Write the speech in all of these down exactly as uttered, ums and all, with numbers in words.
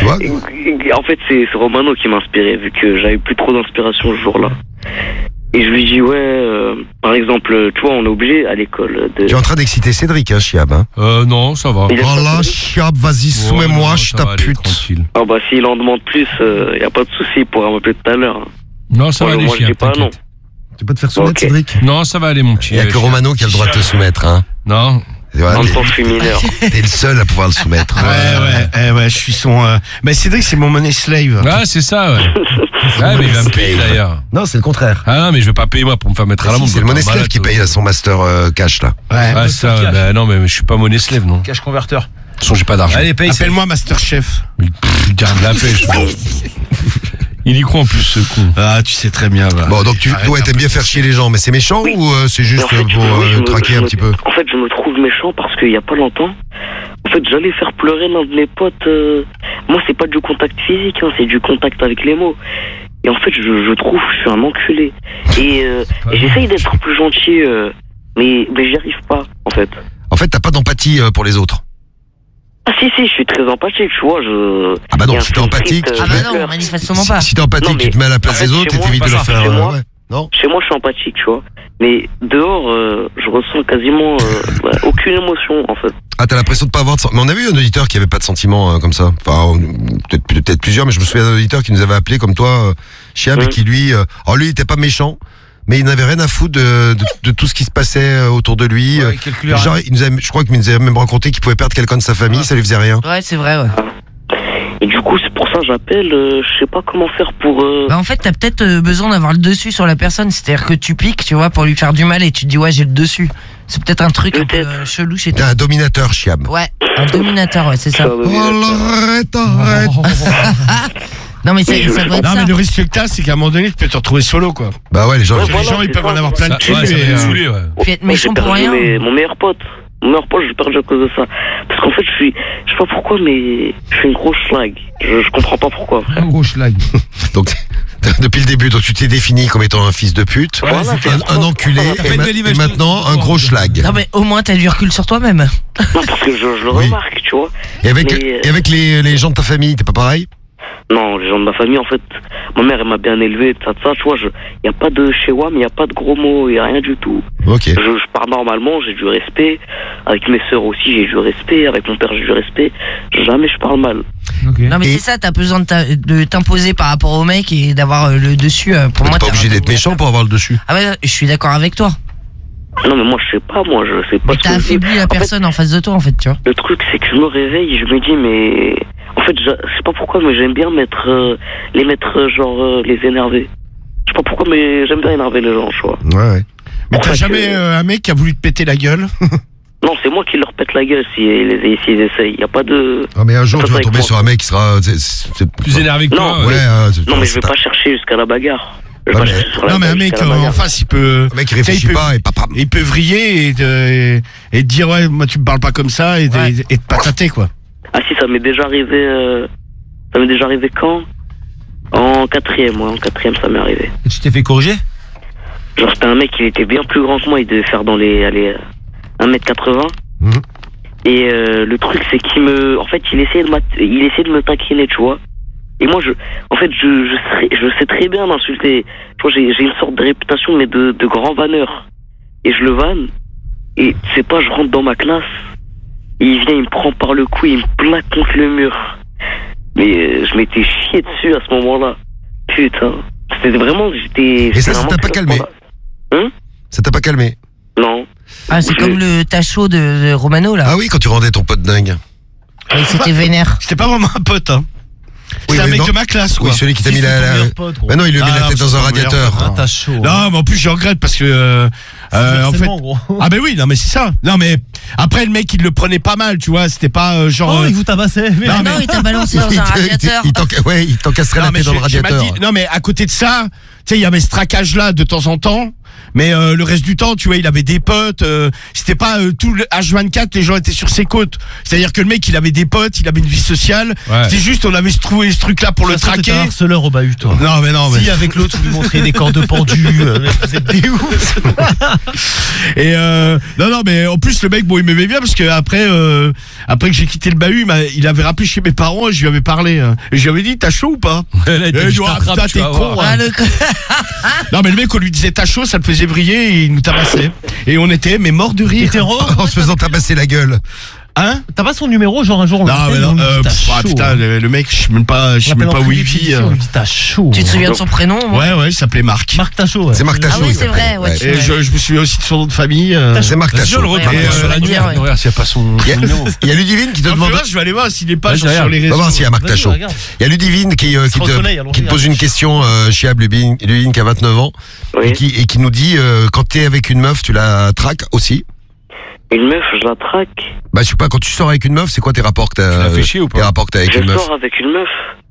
Tu vois ? En fait, c'est, c'est Romano qui m'a inspiré, vu que j'avais plus trop d'inspiration ce jour-là. Et je lui dis, ouais, euh, par exemple, tu vois, on est obligé à l'école de... Tu es en train d'exciter Cédric, hein, Chiab, hein ? Euh, non, ça va. Il a Oh pas là, de- Chiab, vas-y, soumets-moi, non, je ça va aller, t'appute. tranquille. Ah bah, s'il en demande plus, il euh, y a pas de souci, il pourra m'appeler tout à l'heure. hein. Non, ça Moi, va aller, moi, je Chiab, dis pas non. t'inquiète. Tu peux te faire soumettre, Ok. Cédric ? Non, ça va aller, mon petit. Il n'y a euh, que Chiab. Romano qui a le droit de te soumettre, hein. Non. Voilà, En même t'es- temps, je suis mineur. T'es le seul à pouvoir le soumettre. Ouais, ouais, eh ouais, je suis son. Euh... Mais Cédric, c'est mon money slave. Ah, c'est ça, ouais. Ouais, mais il va me payer d'ailleurs. Non, c'est le contraire. Ah non, mais je vais pas payer moi pour me faire mettre à l'amende. C'est le money slave qui paye son master euh, cash, là. Ouais. Ah, ça, ouais, bah, non, mais je suis pas money slave, non. De Cash converteur. toute façon, j'ai pas d'argent. Allez, paye. Appelle-moi Masterchef. Il garde la pêche. Il y croit en plus, ce con. Ah, tu sais très bien. Va. Bon, donc tu Arrête ouais, un t'aimes peu. bien faire chier les gens, mais c'est méchant Oui. ou euh, c'est juste Mais en euh, fait, pour oui, je euh, me- traquer je un me- petit peu ? En fait, je me trouve méchant parce qu'il y a pas longtemps, en fait, j'allais faire pleurer l'un de mes potes. euh, Moi, c'est pas du contact physique, hein, c'est du contact avec les mots. Et en fait, je, je trouve que je suis un enculé. Et, euh, et j'essaye d'être plus gentil, euh, mais, mais j'y arrive pas, en fait. En fait, t'as pas d'empathie euh, pour les autres. Ah si, si, je suis très empathique, tu vois. Je... Ah bah non, il y a si un t'es film empathique, triste, tu euh, Ah bah mets- je non, pleure. manifestement Si, pas. si t'es empathique, Non, mais tu te mets à la place en fait, des autres chez et moi, t'évites de pas leur ça, faire. chez euh, moi. ouais. Non ? Chez moi, je suis empathique, tu vois. Mais dehors, euh, je ressens quasiment euh, bah, aucune émotion, en fait. Ah, t'as l'impression de pas avoir de sentiments. Mais on avait eu un auditeur qui avait pas de sentiments euh, comme ça. Enfin, on- peut-être peut-être plusieurs, mais je me souviens d'un auditeur qui nous avait appelé comme toi, euh, Chiab, et Ouais. qui lui, euh, alors lui, il était pas méchant, mais il n'avait rien à foutre de, de, de tout ce qui se passait euh, autour de lui. Ouais, Euh, calculeur. Genre, il nous avait- je crois qu'il nous avait même raconté qu'il pouvait perdre quelqu'un de sa famille, ça lui faisait rien. Ouais, c'est vrai, ouais. Et du coup, c'est pour ça que j'appelle. euh, je sais pas comment faire pour. euh, Bah en fait, t'as peut-être euh, besoin d'avoir le dessus sur la personne. C'est-à-dire que tu piques, tu vois, pour lui faire du mal et tu te dis, ouais, j'ai le dessus. C'est peut-être un truc un peu Peut-être. euh, chelou chez T'es toi. un dominateur, Chiab. Ouais, un dominateur, ouais, c'est ça. ça va Oh bien, là, ça. arrête, arrête. Non, mais ça, Oui, je- ça doit être Non, ça. mais le risque que t'as, c'est qu'à un moment donné, tu peux te retrouver solo, quoi. Bah ouais, les gens. Ouais, Les voilà, gens, ils c'est peuvent ça. en avoir plein Ça, de cul. ouais, ça va et, me euh, saouler, ouais. Puis être Moi, méchant j'ai pour perdu rien. mes- mon meilleur pote. Mon meilleur pote, j'ai perdu à cause de ça. Parce qu'en fait, je suis. Je sais pas pourquoi, mais. Je suis une grosse schlag. Je, je comprends pas pourquoi. Un gros schlag. Donc, depuis le début, donc tu t'es défini comme étant un fils de pute, Voilà, c'est un, ça. un enculé, Ça et, fait une ma- belle et image de- maintenant un gros schlag. Non, mais au moins, t'as du recul sur toi-même. Non, parce que je, je le Oui. remarque, tu vois. Et avec, Mais, et avec les, les gens de ta famille, t'es pas pareil ? Non, les gens de ma famille, en fait, ma mère, elle m'a bien élevé, tout ça, tout ça, tu vois. Il n'y a pas de chez moi, mais il n'y a pas de gros mots, il n'y a rien du tout. Ok. Je, je pars normalement, j'ai du respect. Avec mes sœurs aussi, j'ai du respect. Avec mon père, j'ai du respect. Jamais je parle mal. Ok. Non, mais Et- c'est ça, t'as besoin de ta- de t'imposer par rapport au mec et d'avoir euh, le dessus. euh, Pour T'es moi, pas t'es obligé un d'être méchant pour avoir le dessus. Ah ouais, je suis d'accord avec toi. Non, mais moi, je sais pas, moi, je sais pas Mais ce t'as que je dis. affaibli la En fait, personne en face de toi, en fait, tu vois. le truc, c'est que je me réveille et je me dis, mais. En fait, je, je sais pas pourquoi, mais j'aime bien mettre. euh, les mettre, euh, genre, euh, les énerver. Je sais pas pourquoi, mais j'aime bien énerver les gens, tu vois. Ouais, ouais. Mais En t'as fait, jamais euh, euh, un mec qui a voulu te péter la gueule? Non, c'est moi qui leur pète la gueule s'ils si, essayent. Y a pas de. Ah, mais un jour, Ça, tu vas c'est tomber avec sur un mec qui sera. c'est- c'est- Plus énervé que Non, toi. Ouais, ouais. euh, c'est- Non, mais c'est je vais un- pas chercher jusqu'à la bagarre. Je vais Ouais, pas mais- chercher sur la Non, mais un gueule mec jusqu'à la euh, en bagarre. face, il peut. Le mec, il Tu sais, réfléchit il peut- pas et papam. Il peut vriller et te, et te dire, ouais, moi, tu me parles pas comme ça et, de- Ouais. et te patater, quoi. Ah si, ça m'est déjà arrivé. euh, Ça m'est déjà arrivé quand? En quatrième, ouais, en quatrième, ça m'est arrivé. Et tu t'es fait corriger? Genre, c'était un mec, il était bien plus grand que moi, il devait faire dans les, allez, un mètre quatre-vingts. Mhm. Et euh, le truc, c'est qu'il me. En fait, il essayait de, m'at- il essayait de me taquiner, tu vois. Et moi, je. En fait, je, je, sais, je sais très bien l'insulter. Tu vois, j'ai j'ai une sorte de réputation, mais de, de grand vanneur. Et je le vanne. Et tu sais pas, je rentre dans ma classe. Et il vient, il me prend par le cou, il me plaque contre le mur. Mais euh, je m'étais chié dessus à ce moment-là. Putain. C'était vraiment. J'étais. Et ça, j'étais ça vraiment t'a pas très calmé? content. Hein? Ça t'a pas calmé? Non. Ah, c'est Je- comme le tachot de, de Romano, là. Ah oui, quand tu rendais ton pote dingue. Et c'était vénère. C'était pas vraiment un pote, hein. Oui, C'était un mais mec non. de ma classe, quoi. Oui, celui qui t'a Si, mis c'est la. ton la- meilleur pote, gros. Bah non, il lui a mis Ah, la tête c'est dans un ton meilleur radiateur. Ah, t'as chaud. Non, mais en plus, je regrette parce que. Euh, euh, en fait. Forcément, gros. Ah, ben oui, non, mais c'est ça. Non, mais après, le mec, il le prenait pas mal, tu vois. C'était pas euh, genre. Oh, euh, il vous tabassait. Mais Ah non, il t'a balancé dans Il un te- il te- radiateur. il t'en- Ouais, il t'encasserait non, la mais tête dans le j'ai- j'ai mal radiateur. dit- non, mais à côté de ça, tu sais, il y avait ce traquage-là de temps en temps. Mais euh, le reste du temps, tu vois, il avait des potes. Euh, c'était pas euh, tout le H vingt-quatre, les gens étaient sur ses côtes. C'est-à-dire que le mec, il avait des potes, il avait une vie sociale. Ouais. C'est juste, on avait trouvé ce truc-là pour le Ça, traquer. t'étais un harceleur au bahut, toi. Non, mais non, mais. Si, avec l'autre, vous lui montrez des cordes pendues, euh, vous êtes des ouf. Et euh, non, non, mais en plus, le mec, bon, il m'aimait bien parce que après, euh, après que j'ai quitté le bahut, il, m'a- il avait rappelé chez mes parents et je lui avais parlé. hein. Et je lui avais dit, t'as chaud ou pas? Elle a Eh, dit, je je dois- t'attrape, putain, tu t'es vas con, voir. hein. Ah, le... Non, mais le mec, on lui disait t'as chaud, ça le faisait vriller et il nous tabassait. Et on était, mais morts de rire. Hétéro. En se faisant tabasser la gueule. Hein? T'as pas son numéro, genre un jour on Non, mais l'appelle, non, on lui dit, euh, t'as pff, ah, chaud, putain, hein. le, le mec, je sais même pas, je sais On même l'appelle pas en où il privé, vit. on euh. lui dit t'as chaud. Tu te hein. souviens de son prénom moi Ouais, ouais, il s'appelait Marc. Marc Tachaud. ouais. C'est Marc Ah Tachaud. oui, il c'est s'appelle. vrai, ouais, tu Et je, je me souviens aussi de son nom de famille. euh. C'est Marc Vas-y, on le Tachaud. retrouve Ouais, sur ouais, l'annuaire. ouais. Regarde s'il n'y a pas son Il y a- numéro. Il y a Ludivine qui te Non, demande. fais voir, je vais aller voir s'il est pas Vas-y, genre, sur regarde. les Va réseaux. voir s'il y a Marc Vas-y, Tachaud. regarde. Il y a Ludivine qui, euh, qui, sera au soleil, te, alors, qui te pose regarde. une question, euh, Chiab, Ludivine, Ludivine qui a vingt-neuf ans, Oui. et, qui, et qui nous dit euh, quand t'es avec une meuf, tu la traques aussi. Une meuf, je la traque. Bah, je sais pas, quand tu sors avec une meuf, c'est quoi tes rapports que Tu t'as l'as fait chier ou tes pas? rapports que t'as avec Je une meuf? sors avec une meuf.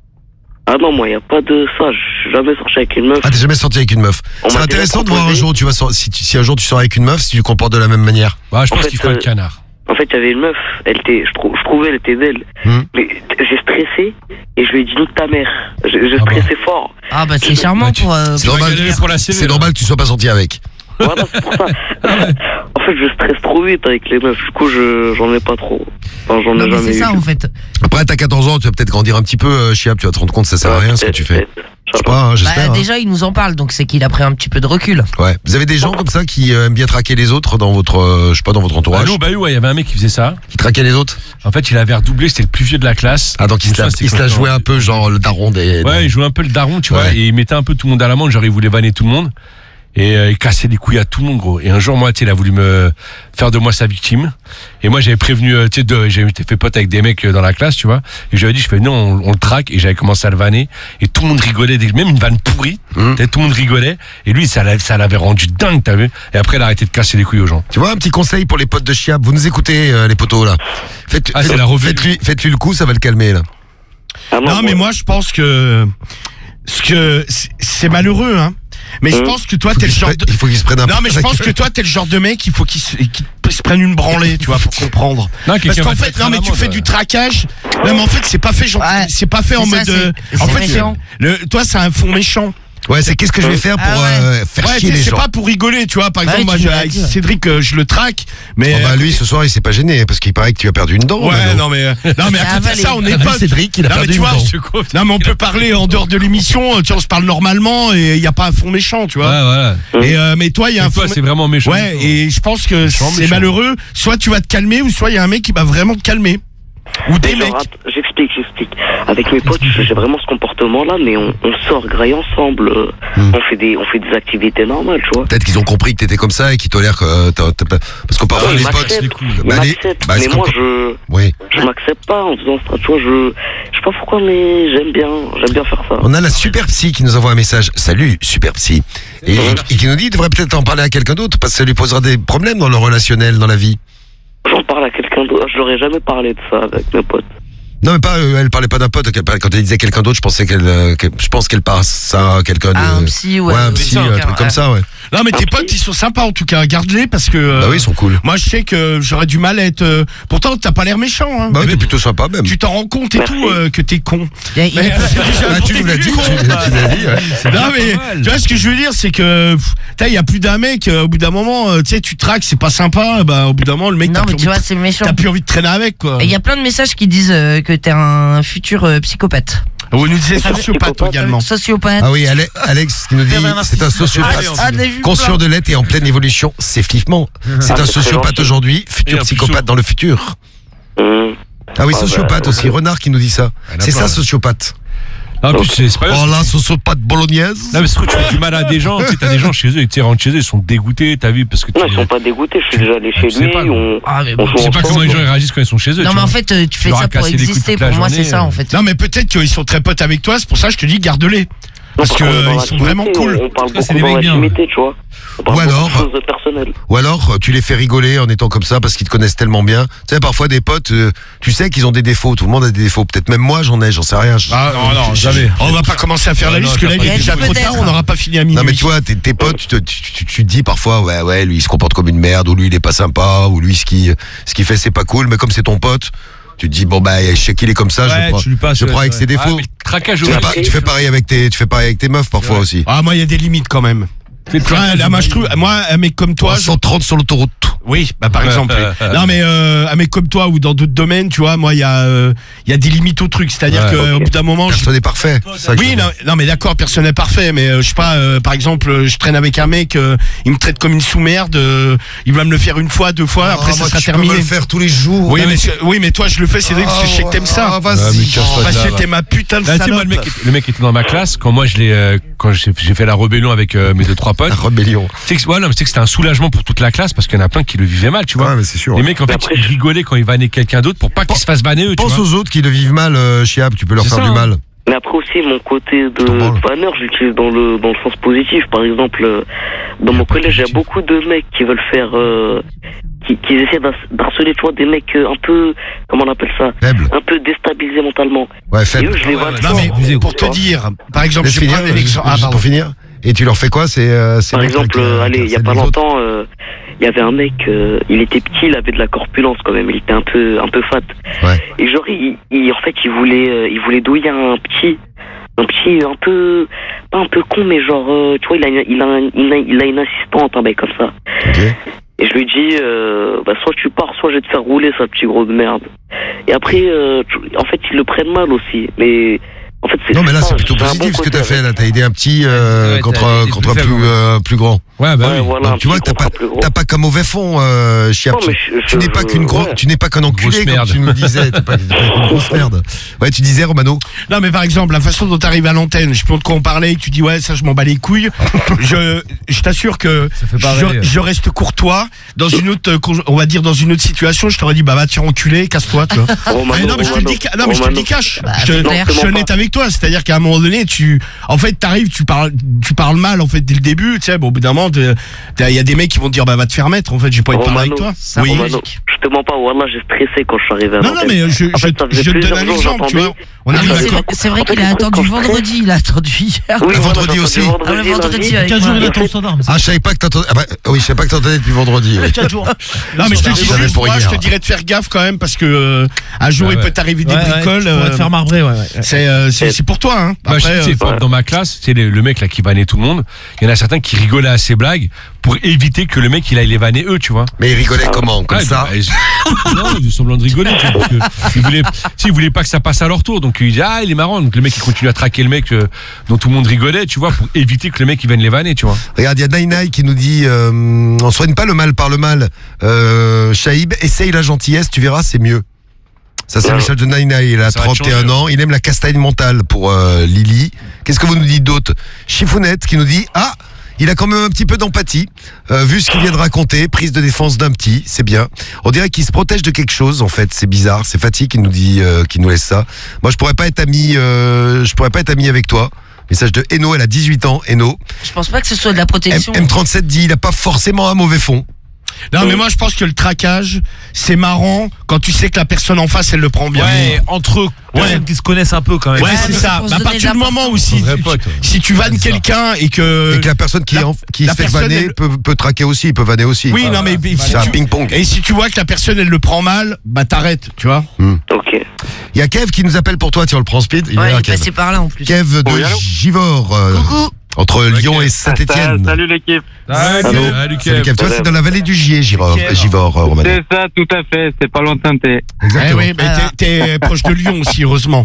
Ah non, moi, y a pas de ça. Je suis jamais sorti avec une meuf. Ah, t'es jamais sorti avec une meuf. On C'est m'a intéressant déjà de voir un proposé. jour où tu vas sor- si, tu- si un jour tu sors avec une meuf, si tu te comportes de la même manière. Bah, je En pense fait, qu'il fera le euh, canard. En fait, il y avait une meuf. Elle était, je, trou- je trouvais, elle était belle. Hmm. Mais j'ai stressé et je lui ai dit nique ta mère. J'ai j'ai Ah bah. stressé fort. Ah bah c'est charmant Bah, tu- pour... euh, C'est pour- normal, galérer pour la C V, c'est là. normal que tu sois pas sorti avec. Voilà, c'est pour ça. En fait, je stresse trop vite avec les meufs. Du coup, je j'en ai pas trop. Enfin, j'en ai Non mais jamais c'est eu. ça en fait. Après, t'as quatorze ans, tu vas peut-être grandir un petit peu, euh, Chiab, tu vas te rendre compte que ça sert à rien ce que tu fais. Je sais pas, hein, Bah, j'espère. hein. déjà il nous en parle donc c'est qu'il a pris un petit peu de recul. Ouais. Vous avez des gens comme ça qui euh, aiment bien traquer les autres dans votre, euh, je sais pas, dans votre Ah entourage, non, bah oui, ouais, il y avait un mec qui faisait ça. qui traquaient les autres. En fait, il avait redoublé, c'était le plus vieux de la classe. Ah, donc il Donc se la, ça, c'est il se la quand- jouait un peu genre le daron des. Ouais, il jouait un peu le daron, tu vois, Ouais. et il mettait un peu tout le monde à l'amende, genre il voulait vanner tout le monde. Et euh, il cassait les couilles à tout le monde, gros. Et un jour, moi, tu sais, il a voulu me faire de moi sa victime. Et moi, j'avais prévenu, euh, tu sais, de- j'avais été fait pote avec des mecs euh, dans la classe, tu vois. Et j'avais dit, je fais, non, on, on le traque. Et j'avais commencé à le vanner. Et tout le monde rigolait, dès- même une vanne pourrie. Mmh. Tu sais, tout le monde rigolait. Et lui, ça l'a- ça l'avait rendu dingue, t'as vu. Et après, il a arrêté de casser les couilles aux gens. Tu vois, un petit conseil pour les potes de Chiab. Vous nous écoutez, euh, les potos, là. Faites, Ah, c'est faites- la revue. faites-lui, faites-lui le coup, ça va le calmer, là. Ah Non, mais moi, je pense que. Ce que. c'est- C'est malheureux, hein. Mais je Mmh. pense que toi, Faut t'es le qu'il se genre prenne- de. Il faut qu'il se prenne un Non, peu mais je la pense gueule. que toi, t'es le genre de mec, il faut qu'il se, qu'il se prenne une branlée, tu vois, pour comprendre. Non, Parce quelqu'un qu'en va te fait, mettre non, à mais tu l'amende, fais ouais. du traquage. Non, mais en fait, c'est pas fait, genre, Ouais. c'est pas fait en C'est ça, mode. euh, c'est- En c'est fait, méchant. le, toi, c'est un fond méchant. Ouais, c'est qu'est-ce que je vais faire pour Ah ouais. euh, faire Ouais, tu chier sais, les c'est gens. pas pour rigoler, tu vois. Par Ouais, exemple, moi, tu je- me l'as avec dit, ouais. Cédric, euh, je le traque, mais. Oh, bah, euh, lui, ce soir, il s'est pas gêné parce qu'il paraît que tu as perdu une dent. Ouais, Mano. non, mais. euh, Non, mais à côté de ça, on est T'as vu potes. Cédric, il a Non, mais perdu tu une vois, dent. Non, mais on peut parler en dehors de l'émission, tu vois, on se parle normalement et il n'y a pas un fond méchant, tu Ouais, vois. voilà. Et, euh, mais toi, il y a Et un toi, fond. c'est vraiment méchant. Ouais, et je pense que Méchant, c'est méchant. malheureux. Soit tu vas te calmer, ou soit il y a un mec qui va vraiment te calmer. Ou des Mais mecs. genre, att- j'explique, j'explique. Avec mes potes, j'ai vraiment ce comportement-là, mais on, on sort graille ensemble. euh, Hmm. On fait des, on fait des activités normales, tu vois. Peut-être qu'ils ont compris que t'étais comme ça et qu'ils tolèrent que euh, t'as- t'as pas- parce que parfois Ah, les ils potes. m'acceptent. les couilles. Ils Bah, les- m'acceptent, bah, c'est mais moi, comme- je, Oui. je m'accepte pas en faisant ça, tu vois. Je, je sais pas pourquoi, mais j'aime bien, j'aime bien faire ça. On a la super psy qui nous envoie un message. Salut, super psy. Et, et qui nous dit, il devrait peut-être en parler à quelqu'un d'autre parce que ça lui posera des problèmes dans le relationnel, dans la vie. J'en parle à quelqu'un d'autre. Je n'aurais jamais parlé de ça avec mes potes. Non, mais pas, euh, elle parlait pas d'un pote. qu'elle parlait- Quand elle disait quelqu'un d'autre, je pensais qu'elle, euh, qu'elle- je pense qu'elle passe ça à quelqu'un de. Ah, un psy, ouais. Ouais, un euh, psy, quelqu'un, un truc comme ouais. ça, ouais. Non, mais tes Ah, potes, ils sont sympas en tout cas. Garde-les parce que. euh, Bah oui, ils sont cool. Moi, je sais que j'aurais du mal à être. euh, Pourtant, t'as pas l'air méchant, hein. Bah oui, t'es plutôt sympa même. Tu t'en rends compte et Merci. tout euh, que t'es con. Il y a- il y a- Mais, euh, c'est déjà- Bah, tu nous l'as dit, tu, tu l'as dit, ouais. Non mais tu vois ce que je veux dire, c'est que pff, t'as, il y a plus d'un mec. euh, au bout d'un moment, euh, tu sais, tu traques, c'est pas sympa. Bah au bout d'un moment, le mec, Non t'as mais plus, tu envie, vois c'est méchant. t'as plus envie de traîner avec quoi. Et il y a plein de messages qui disent euh, que t'es un futur euh, psychopathe. On nous disait Ah, sociopathe psychopathe, également. Sociopathe. Ah oui, Ale- Alex qui nous dit, c'est un sociopathe. Ah, t'as vu Conscient de l'être et en pleine évolution, c'est flippant. C'est Ah, un c'est très sociopathe gentil. aujourd'hui, Et futur en plus, psychopathe on- dans le futur. Hum. Ah oui, Ah, sociopathe bah, aussi. Renard qui nous dit ça. Il y en a C'est plein, ça, là. sociopathe. En plus, c'est c'est pas Oh là, sociopathe bolognaise. Non, mais c'est trop, tu fais du mal à des gens. Tu sais, t'as des gens chez eux, et tu sais, rentrent chez eux, ils sont dégoûtés, t'as vu, parce que tu. Non, ils sont pas dégoûtés. Je suis déjà allé chez tu sais lui. pas, on, Ah, mais on bon. joue Je sais pas ensemble. comment les gens ils réagissent quand ils sont chez eux. Non tu mais vois. en fait euh, tu fais leur ça as pour cassé les couilles exister. toute la Pour moi c'est journée, ça euh. en fait. Non mais peut-être qu'ils sont très potes avec toi, c'est pour ça que je te dis garde-les. Parce que dans euh, ils sont l'intimité, vraiment cool. On, on parle Ça, c'est beaucoup des dans mecs bien, l'intimité, tu vois. On parle Ou beaucoup alors- de choses personnelles. Ou alors, tu les fais rigoler en étant comme ça parce qu'ils te connaissent tellement bien. Tu sais, parfois des potes, euh, tu sais qu'ils ont des défauts. Tout le monde a des défauts. Peut-être même moi, j'en ai, j'en sais rien. Je- Ah non, non, jamais. On va pas commencer à faire Non, la non, liste, que là, il est peut-être. déjà trop tard, on n'aura pas fini à minuit. Non mais tu vois, tes, tes potes, tu te, tu, tu- tu te dis parfois, ouais, ouais, lui il se comporte comme une merde, ou lui il est pas sympa, ou lui ce qu'il ce qu'il fait c'est pas cool, mais comme c'est ton pote, tu te dis bon bah je sais qu'il est comme ça, je Ouais, prends, tu lui passes, je ouais, prends avec ouais. ses Ah, défauts. mais le traquage au tu, fais réveil. pas- tu fais pareil avec tes, tu fais pareil avec tes meufs parfois aussi. Ah, moi, il y a des limites quand même. Fais le Tu vois, traquage là, au moi, je trouve, moi, un mec comme toi, je- cent trente sur l'autoroute. oui, bah, par exemple. oui. Non, mais, euh, un mec comme toi ou dans d'autres domaines, tu vois, moi, il y a, euh, il y a des limites au truc. C'est-à-dire Ouais. qu'au bout d'un moment, je- Personne n'est parfait. c'est ça que oui, je- non, non, mais d'accord, personne n'est parfait, mais euh, je sais pas, euh, par exemple, euh, je traîne avec un mec, euh, il me traite comme une sous-merde, euh, il va me le faire une fois, deux fois, Ah, après ça moi, sera tu peux terminé. me le faire tous les jours. Oui, mais, c'est- oui, mais toi, je le fais, c'est vrai, parce que je sais que t'aimes ça. Ah, Ah, mais vas-y. casse-toi de Parce là, que va. t'es ma putain de Là, tu sais, moi, salope. le mec, le mec était dans ma classe quand moi je l'ai, euh, quand j'ai j'ai fait la rébellion avec euh, mes deux trois potes. La rébellion. Tu sais que, ouais, non, mais tu sais que c'était un soulagement pour toute la classe parce qu'il y en a plein qui le vivaient mal, tu vois. Ouais, mais c'est sûr. Les mecs en fait Après, ils je- rigolaient quand ils vannaient quelqu'un d'autre pour pas qu'ils se fassent vanner eux, tu Pense vois. aux autres qui le vivent mal, euh, Chiab, tu peux leur C'est faire ça, du hein. mal. Mais après aussi, mon côté Je t'en branle. de vanneur, je l'utilise dans le, dans le sens positif. Par exemple, euh, dans mon collège, il y a beaucoup de mecs qui veulent faire... Euh, qui, qui essaient d'har- d'harceler, tu vois, des mecs euh, un peu... Comment on appelle ça? Faible. Un peu déstabilisés mentalement. Ouais, Et faible. eux, je les vanne Non, fort, mais pour te dire, par exemple, Laisse je finir, prends un juste- exemple. Ah, juste pardon. pour finir. Et tu leur fais quoi? C'est euh, ces Par mecs-là exemple, qui, euh, euh, allez, qui il y a harcèlent pas les autres longtemps, euh, il y avait un mec, euh, il était petit, il avait de la corpulence quand même, il était un peu, un peu fat. Ouais. Et genre, il, il- en fait, il voulait, euh, il voulait douiller un petit, un petit, un peu, pas un peu con, mais genre, euh, tu vois, il a, une- il a, un- il a, il a une assistante, un mec comme ça. Ok. Et je lui dis, euh, bah, soit tu pars, soit je vais te faire rouler, ça petit gros de merde. Et après, euh, tu- en fait, ils le prennent mal aussi, mais. En fait, c'est Non, mais là, ça, c'est plutôt un positif bon ce que côté t'as fait. avec. Là, t'as aidé un petit euh, Ouais, contre, t'as un- aidé contre un plus plus, faible, euh, plus grand. Ouais, bah Ouais, oui. voilà, un Donc, tu vois petit que t'as contre pas, un plus gros. t'as pas qu'un mauvais fond, euh, Chiab. Non, Tu, mais je- tu je- n'es pas qu'une grosse, ouais. tu n'es pas qu'un enculé, Grosse comme merde. tu nous le disais. T'es pas, t'es pas qu'une grosse merde. Ouais, tu disais, Romano. Non, mais par exemple, la façon dont t'arrives à l'antenne, je sais pas de quoi on parlait, et que tu dis, ouais, ça, je m'en bats les couilles. je, je t'assure que fait pas je, rêver. je reste courtois. Dans une autre, euh, con- on va dire, dans une autre situation, je t'aurais dit, bah, va te faire enculer, casse-toi, tu vois. Romano, Ah, non, mais je te le Romano, dis, ca- non, mais je te le dis Romano. cash. Bah, je te, c'est clair. je suis honnête avec toi. C'est-à-dire qu'à un moment donné, tu, en fait, t'arrives, tu parles, tu parles mal, en fait, dès le début, tu sais, bon, au bout d'un moment, t'es- t'as- il y a des mecs qui vont te dire, bah, va te faire mettre, en fait, j'ai pas envie de parler avec Romano, toi. Ça Oui. roule. Romano, je te mens pas, Wallah, j'ai stressé quand je suis arrivé à Non, non, l'antenne. mais je, En je, fait, ça faisait je te donne plusieurs un jours, exemple, tu j'entendais. vois. On Ah, arrive mais à C'est c'est vrai- c'est vrai En fait, qu'il a le truc, attendu quand je crée- vendredi, il a attendu hier. Oui, Le voilà, vendredi j'ai aussi. entendu Ah, le vendredi, lundi. avec quinze jours, il moi. attend le standard. Ah, je savais pas que t'entendais. Ah bah, oui, je savais pas que t'entendais depuis vendredi. oui. quatre jours. Non, mais je te dis J'avais juste, pour moi, je hier. te dirais de faire gaffe quand même, parce que euh, un jour, Ouais, il ouais. peut t'arriver des Ouais, ouais, bricoles. tu pourrais euh, te faire marbrer, ouais, ouais. C'est euh, c'est c'est pour toi, hein. Bah, je Après, sais, euh, c'est- dans ma classe, c'est le, le mec là qui vannait tout le monde. Il y en a certains qui rigolaient à ses blagues pour éviter que le mec il aille les vanner eux, tu vois. Mais il rigolait comment? Comme Ouais, ça? bah, ils- non, ils semblant de rigoler. Tu vois, parce que ils voulaient, si, ils voulaient pas que ça passe à leur tour, donc ils disaient ah il est marrant. Donc le mec il continue à traquer le mec euh, dont tout le monde rigolait, tu vois, pour éviter que le mec il vienne les vanner, tu vois. Regarde, il y a Nainai qui nous dit euh, on soigne pas le mal par le mal. Euh, Shaïb, essaye la gentillesse, tu verras, c'est mieux. Ça, c'est le Ouais. message de Nainai. Il a Ça va te trente et un changer. ans. Il aime la castagne mentale pour euh, Lily. Qu'est-ce que vous nous dites d'autre? Chifounette qui nous dit ah, il a quand même un petit peu d'empathie. Euh, vu ce qu'il vient de raconter, prise de défense d'un petit, c'est bien. On dirait qu'il se protège de quelque chose, en fait. C'est bizarre. C'est Fatih qui nous dit, euh, qui nous laisse ça. Moi, je pourrais pas être ami, euh, je pourrais pas être ami avec toi. Message de Eno, elle a dix-huit ans. Eno. Je pense pas que ce soit de la M- protection. M37 dit, il a pas forcément un mauvais fond. non, mais moi, je pense que le traquage, c'est marrant quand tu sais que la personne en face, elle le prend bien. Ouais, entre eux, personnes qui se connaissent un peu quand même. Ouais, Ouais, c'est mais ça. faut se Bah, à donner partir de du moment où si, Vrai tu- pote. si tu vannes C'est ça. quelqu'un et que. Et que la personne qui, la- en- qui la se fait personne, vanner elle- peut, peut traquer aussi, il peut vanner aussi. Oui, non, mais. si C'est un tu- ping-pong. Et si tu vois que la personne, elle le prend mal, bah t'arrêtes, tu vois. Ok. Il y a Kev qui nous appelle pour toi, tiens, on le prend speed. Il est Ouais, là, il est Kev. passé par là en plus. Kev de Oui, allô Givors, euh, Coucou. entre Lyon Kev. et Saint-Etienne. Salut l'équipe. Salut, Allô. salut, Kev. Salut Kev, tu vois, c'est dans la vallée du Gier, Givors, Kev. Givors euh, Romano. C'est ça, tout à fait. C'est pas lointain. T'es. Eh Exactement. oui, mais t'es- t'es proche de Lyon aussi, heureusement.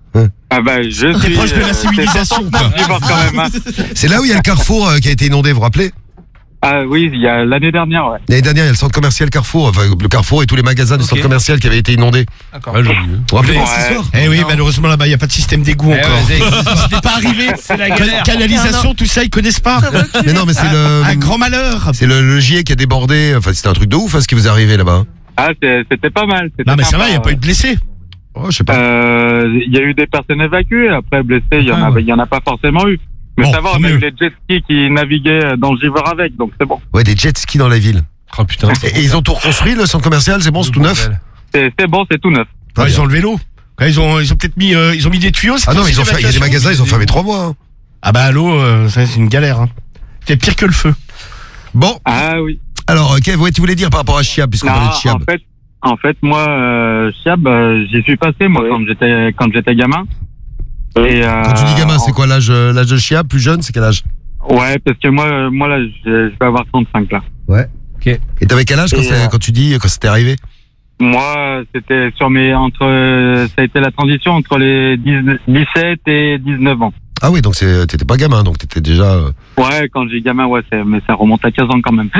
Ah bah je suis. proche de la euh, civilisation, c'est quoi. pas Givors quand même. Hein. C'est là où il y a le carrefour euh, qui a été inondé, vous vous rappelez? Ah oui, il y a l'année dernière, ouais. L'année dernière, il y a le centre commercial Carrefour, enfin le Carrefour et tous les magasins du Ok. centre commercial qui avaient été inondés. Ouais, j'ai oublié. Vous vous rappelez? Ouais. Eh oui, malheureusement là-bas, il n'y a pas de système d'égout Eh encore. ouais, C'était pas arrivé. C'est la Can- galère. Canalisation, tout ça, ils connaissent pas. Mais non, mais c'est le, Un grand malheur. c'est le, le Gier qui a débordé. Enfin, c'était un truc de ouf, hein, ce qui vous est arrivé là-bas. Ah c'est- c'était pas mal. c'était Non, mais ça sympa, va, il n'y a pas eu de blessés. Oh, je sais pas. Euh, Il y a eu des personnes évacuées. Après blessées, il y en Ah, a, ouais. il y en a pas forcément eu. Mais Bon, ça va, tant on a mieux. eu les jet skis qui naviguaient dans le Giver avec, donc c'est bon. Ouais, des jet skis dans la ville. Oh putain. Et, et ils ont tout reconstruit, le centre commercial, c'est bon, c'est tout neuf. C'est c'est bon, c'est tout neuf. Très Ouais, ils bien. ont le vélo. Ouais, Ils ont, ils ont peut-être mis, euh, ils ont mis des tuyaux. c'est Ah non, mais ils possible, ont fait, il y a des l'évacuation magasins, ils ont fermé trois mois. hein. Ah bah l'eau, euh, ça, c'est une galère. Hein. C'est pire que le feu. Bon, Ah oui. alors, euh, Kev, ouais, tu voulais dire par rapport à Chiab, puisqu'on Non, parlait de Chiab. en fait, en fait, moi, euh, Chiab, euh, j'y suis passé, moi, Oui. quand j'étais quand j'étais gamin. Et, euh, Quand tu dis gamin, c'est quoi l'âge, euh, l'âge de Chiab? Plus jeune, c'est quel âge? Ouais, parce que moi, euh, moi là, je, je vais avoir trente-cinq là. Et t'avais quel âge quand, Et, c'est- euh, quand tu dis, quand c'était arrivé? Moi, c'était sur mes entre, ça a été la transition entre les dix dix-sept et dix-neuf ans. Ah oui, donc c'est- t'étais pas gamin, donc t'étais déjà. euh, Ouais, quand j'ai gamin, ouais, c'est- mais ça remonte à quinze ans quand même.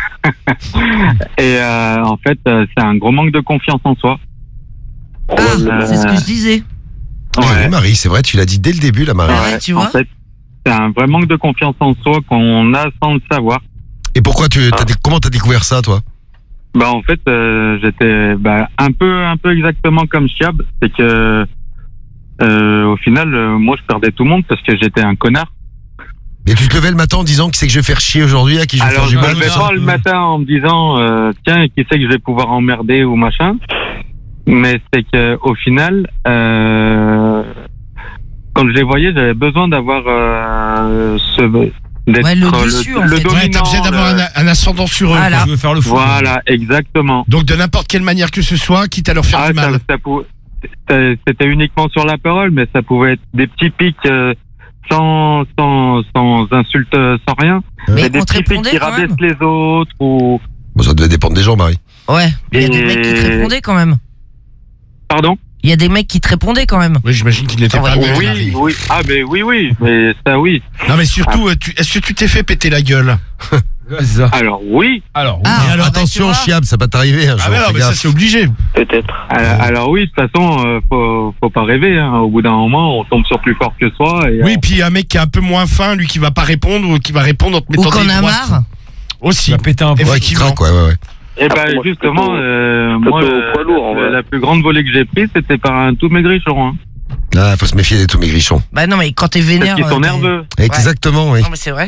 Et euh, en fait, euh, c'est un gros manque de confiance en soi. Ah, Euh, c'est ce que je disais. Oui, Ouais. Marie, c'est vrai, tu l'as dit dès le début, la Marie. Ah ouais, tu vois. En fait, c'est un vrai manque de confiance en soi qu'on a sans le savoir. Et pourquoi tu, t'as, dé- comment t'as découvert ça, toi? Bah en fait, euh, j'étais bah, un peu, un peu exactement comme Chiab, c'est que euh, au final, euh, moi, je perdais tout le monde parce que j'étais un connard. Et tu te levais le matin en disant qui c'est que je vais faire chier aujourd'hui, à qui je vais Alors, faire je du me mal. levais tout ça. pas le matin en me disant euh, tiens, qui c'est que je vais pouvoir emmerder ou machin. Mais c'est que au final, euh, quand je les voyais, j'avais besoin d'avoir euh, ce d'être Ouais, le dessus, en fait. Ouais, t'as dominant. besoin d'avoir le- un, un ascendant sur eux. Voilà. quoi. Je veux faire le fou. Voilà, exactement. Donc de n'importe quelle manière que ce soit, quitte à leur faire Ah, du ça, mal. ça pou- ça- c'était uniquement sur la parole, mais ça pouvait être des petits pics euh, sans, sans, sans insulte, euh, sans rien. Mais Mais des on te petits pics répondait qui quand rabaissent même. les autres ou. Bon, ça devait dépendre des gens, Marie. Ouais, il y a des Et- mecs qui te répondaient quand même. Pardon? Il y a des mecs qui te répondaient quand même. Oui, j'imagine qu'il n'était Ah pas ouais, bon. Oui, oui. Ah, mais oui, oui. Mais ça, oui. Non, mais surtout, euh, tu- est-ce que tu t'es fait péter la gueule? Ouais, c'est ça. Alors, oui. Alors, Ah, Et alors, bah, tu attention, vois. Chiab, ça va t'arriver un jour. Ah, mais non, fais mais ça, gaffe. c'est obligé. Peut-être. Alors, alors oui, de toute façon, euh, faut, faut pas rêver. Hein. Au bout d'un moment, on tombe sur plus fort que soi. Et, Oui, euh, puis un mec qui est un peu moins fin, lui qui va pas répondre ou qui va répondre en te Ou mettant qu'on des a droites. marre. Aussi. tu vas péter un peu. Ouais, qui effectivement. craque, ouais, ouais, ouais. et ben Après, moi, je suis justement, plutôt- euh, plutôt moi, au euh, poids lourd, en la, vrai. la plus grande volée que j'ai prise, c'était par un tout maigrichon. Hein. Ah, faut se méfier des tout maigrichons. Bah non, mais quand t'es Parce vénère. qu'ils sont euh, t'es- nerveux. Exactement, oui. Non, mais c'est vrai.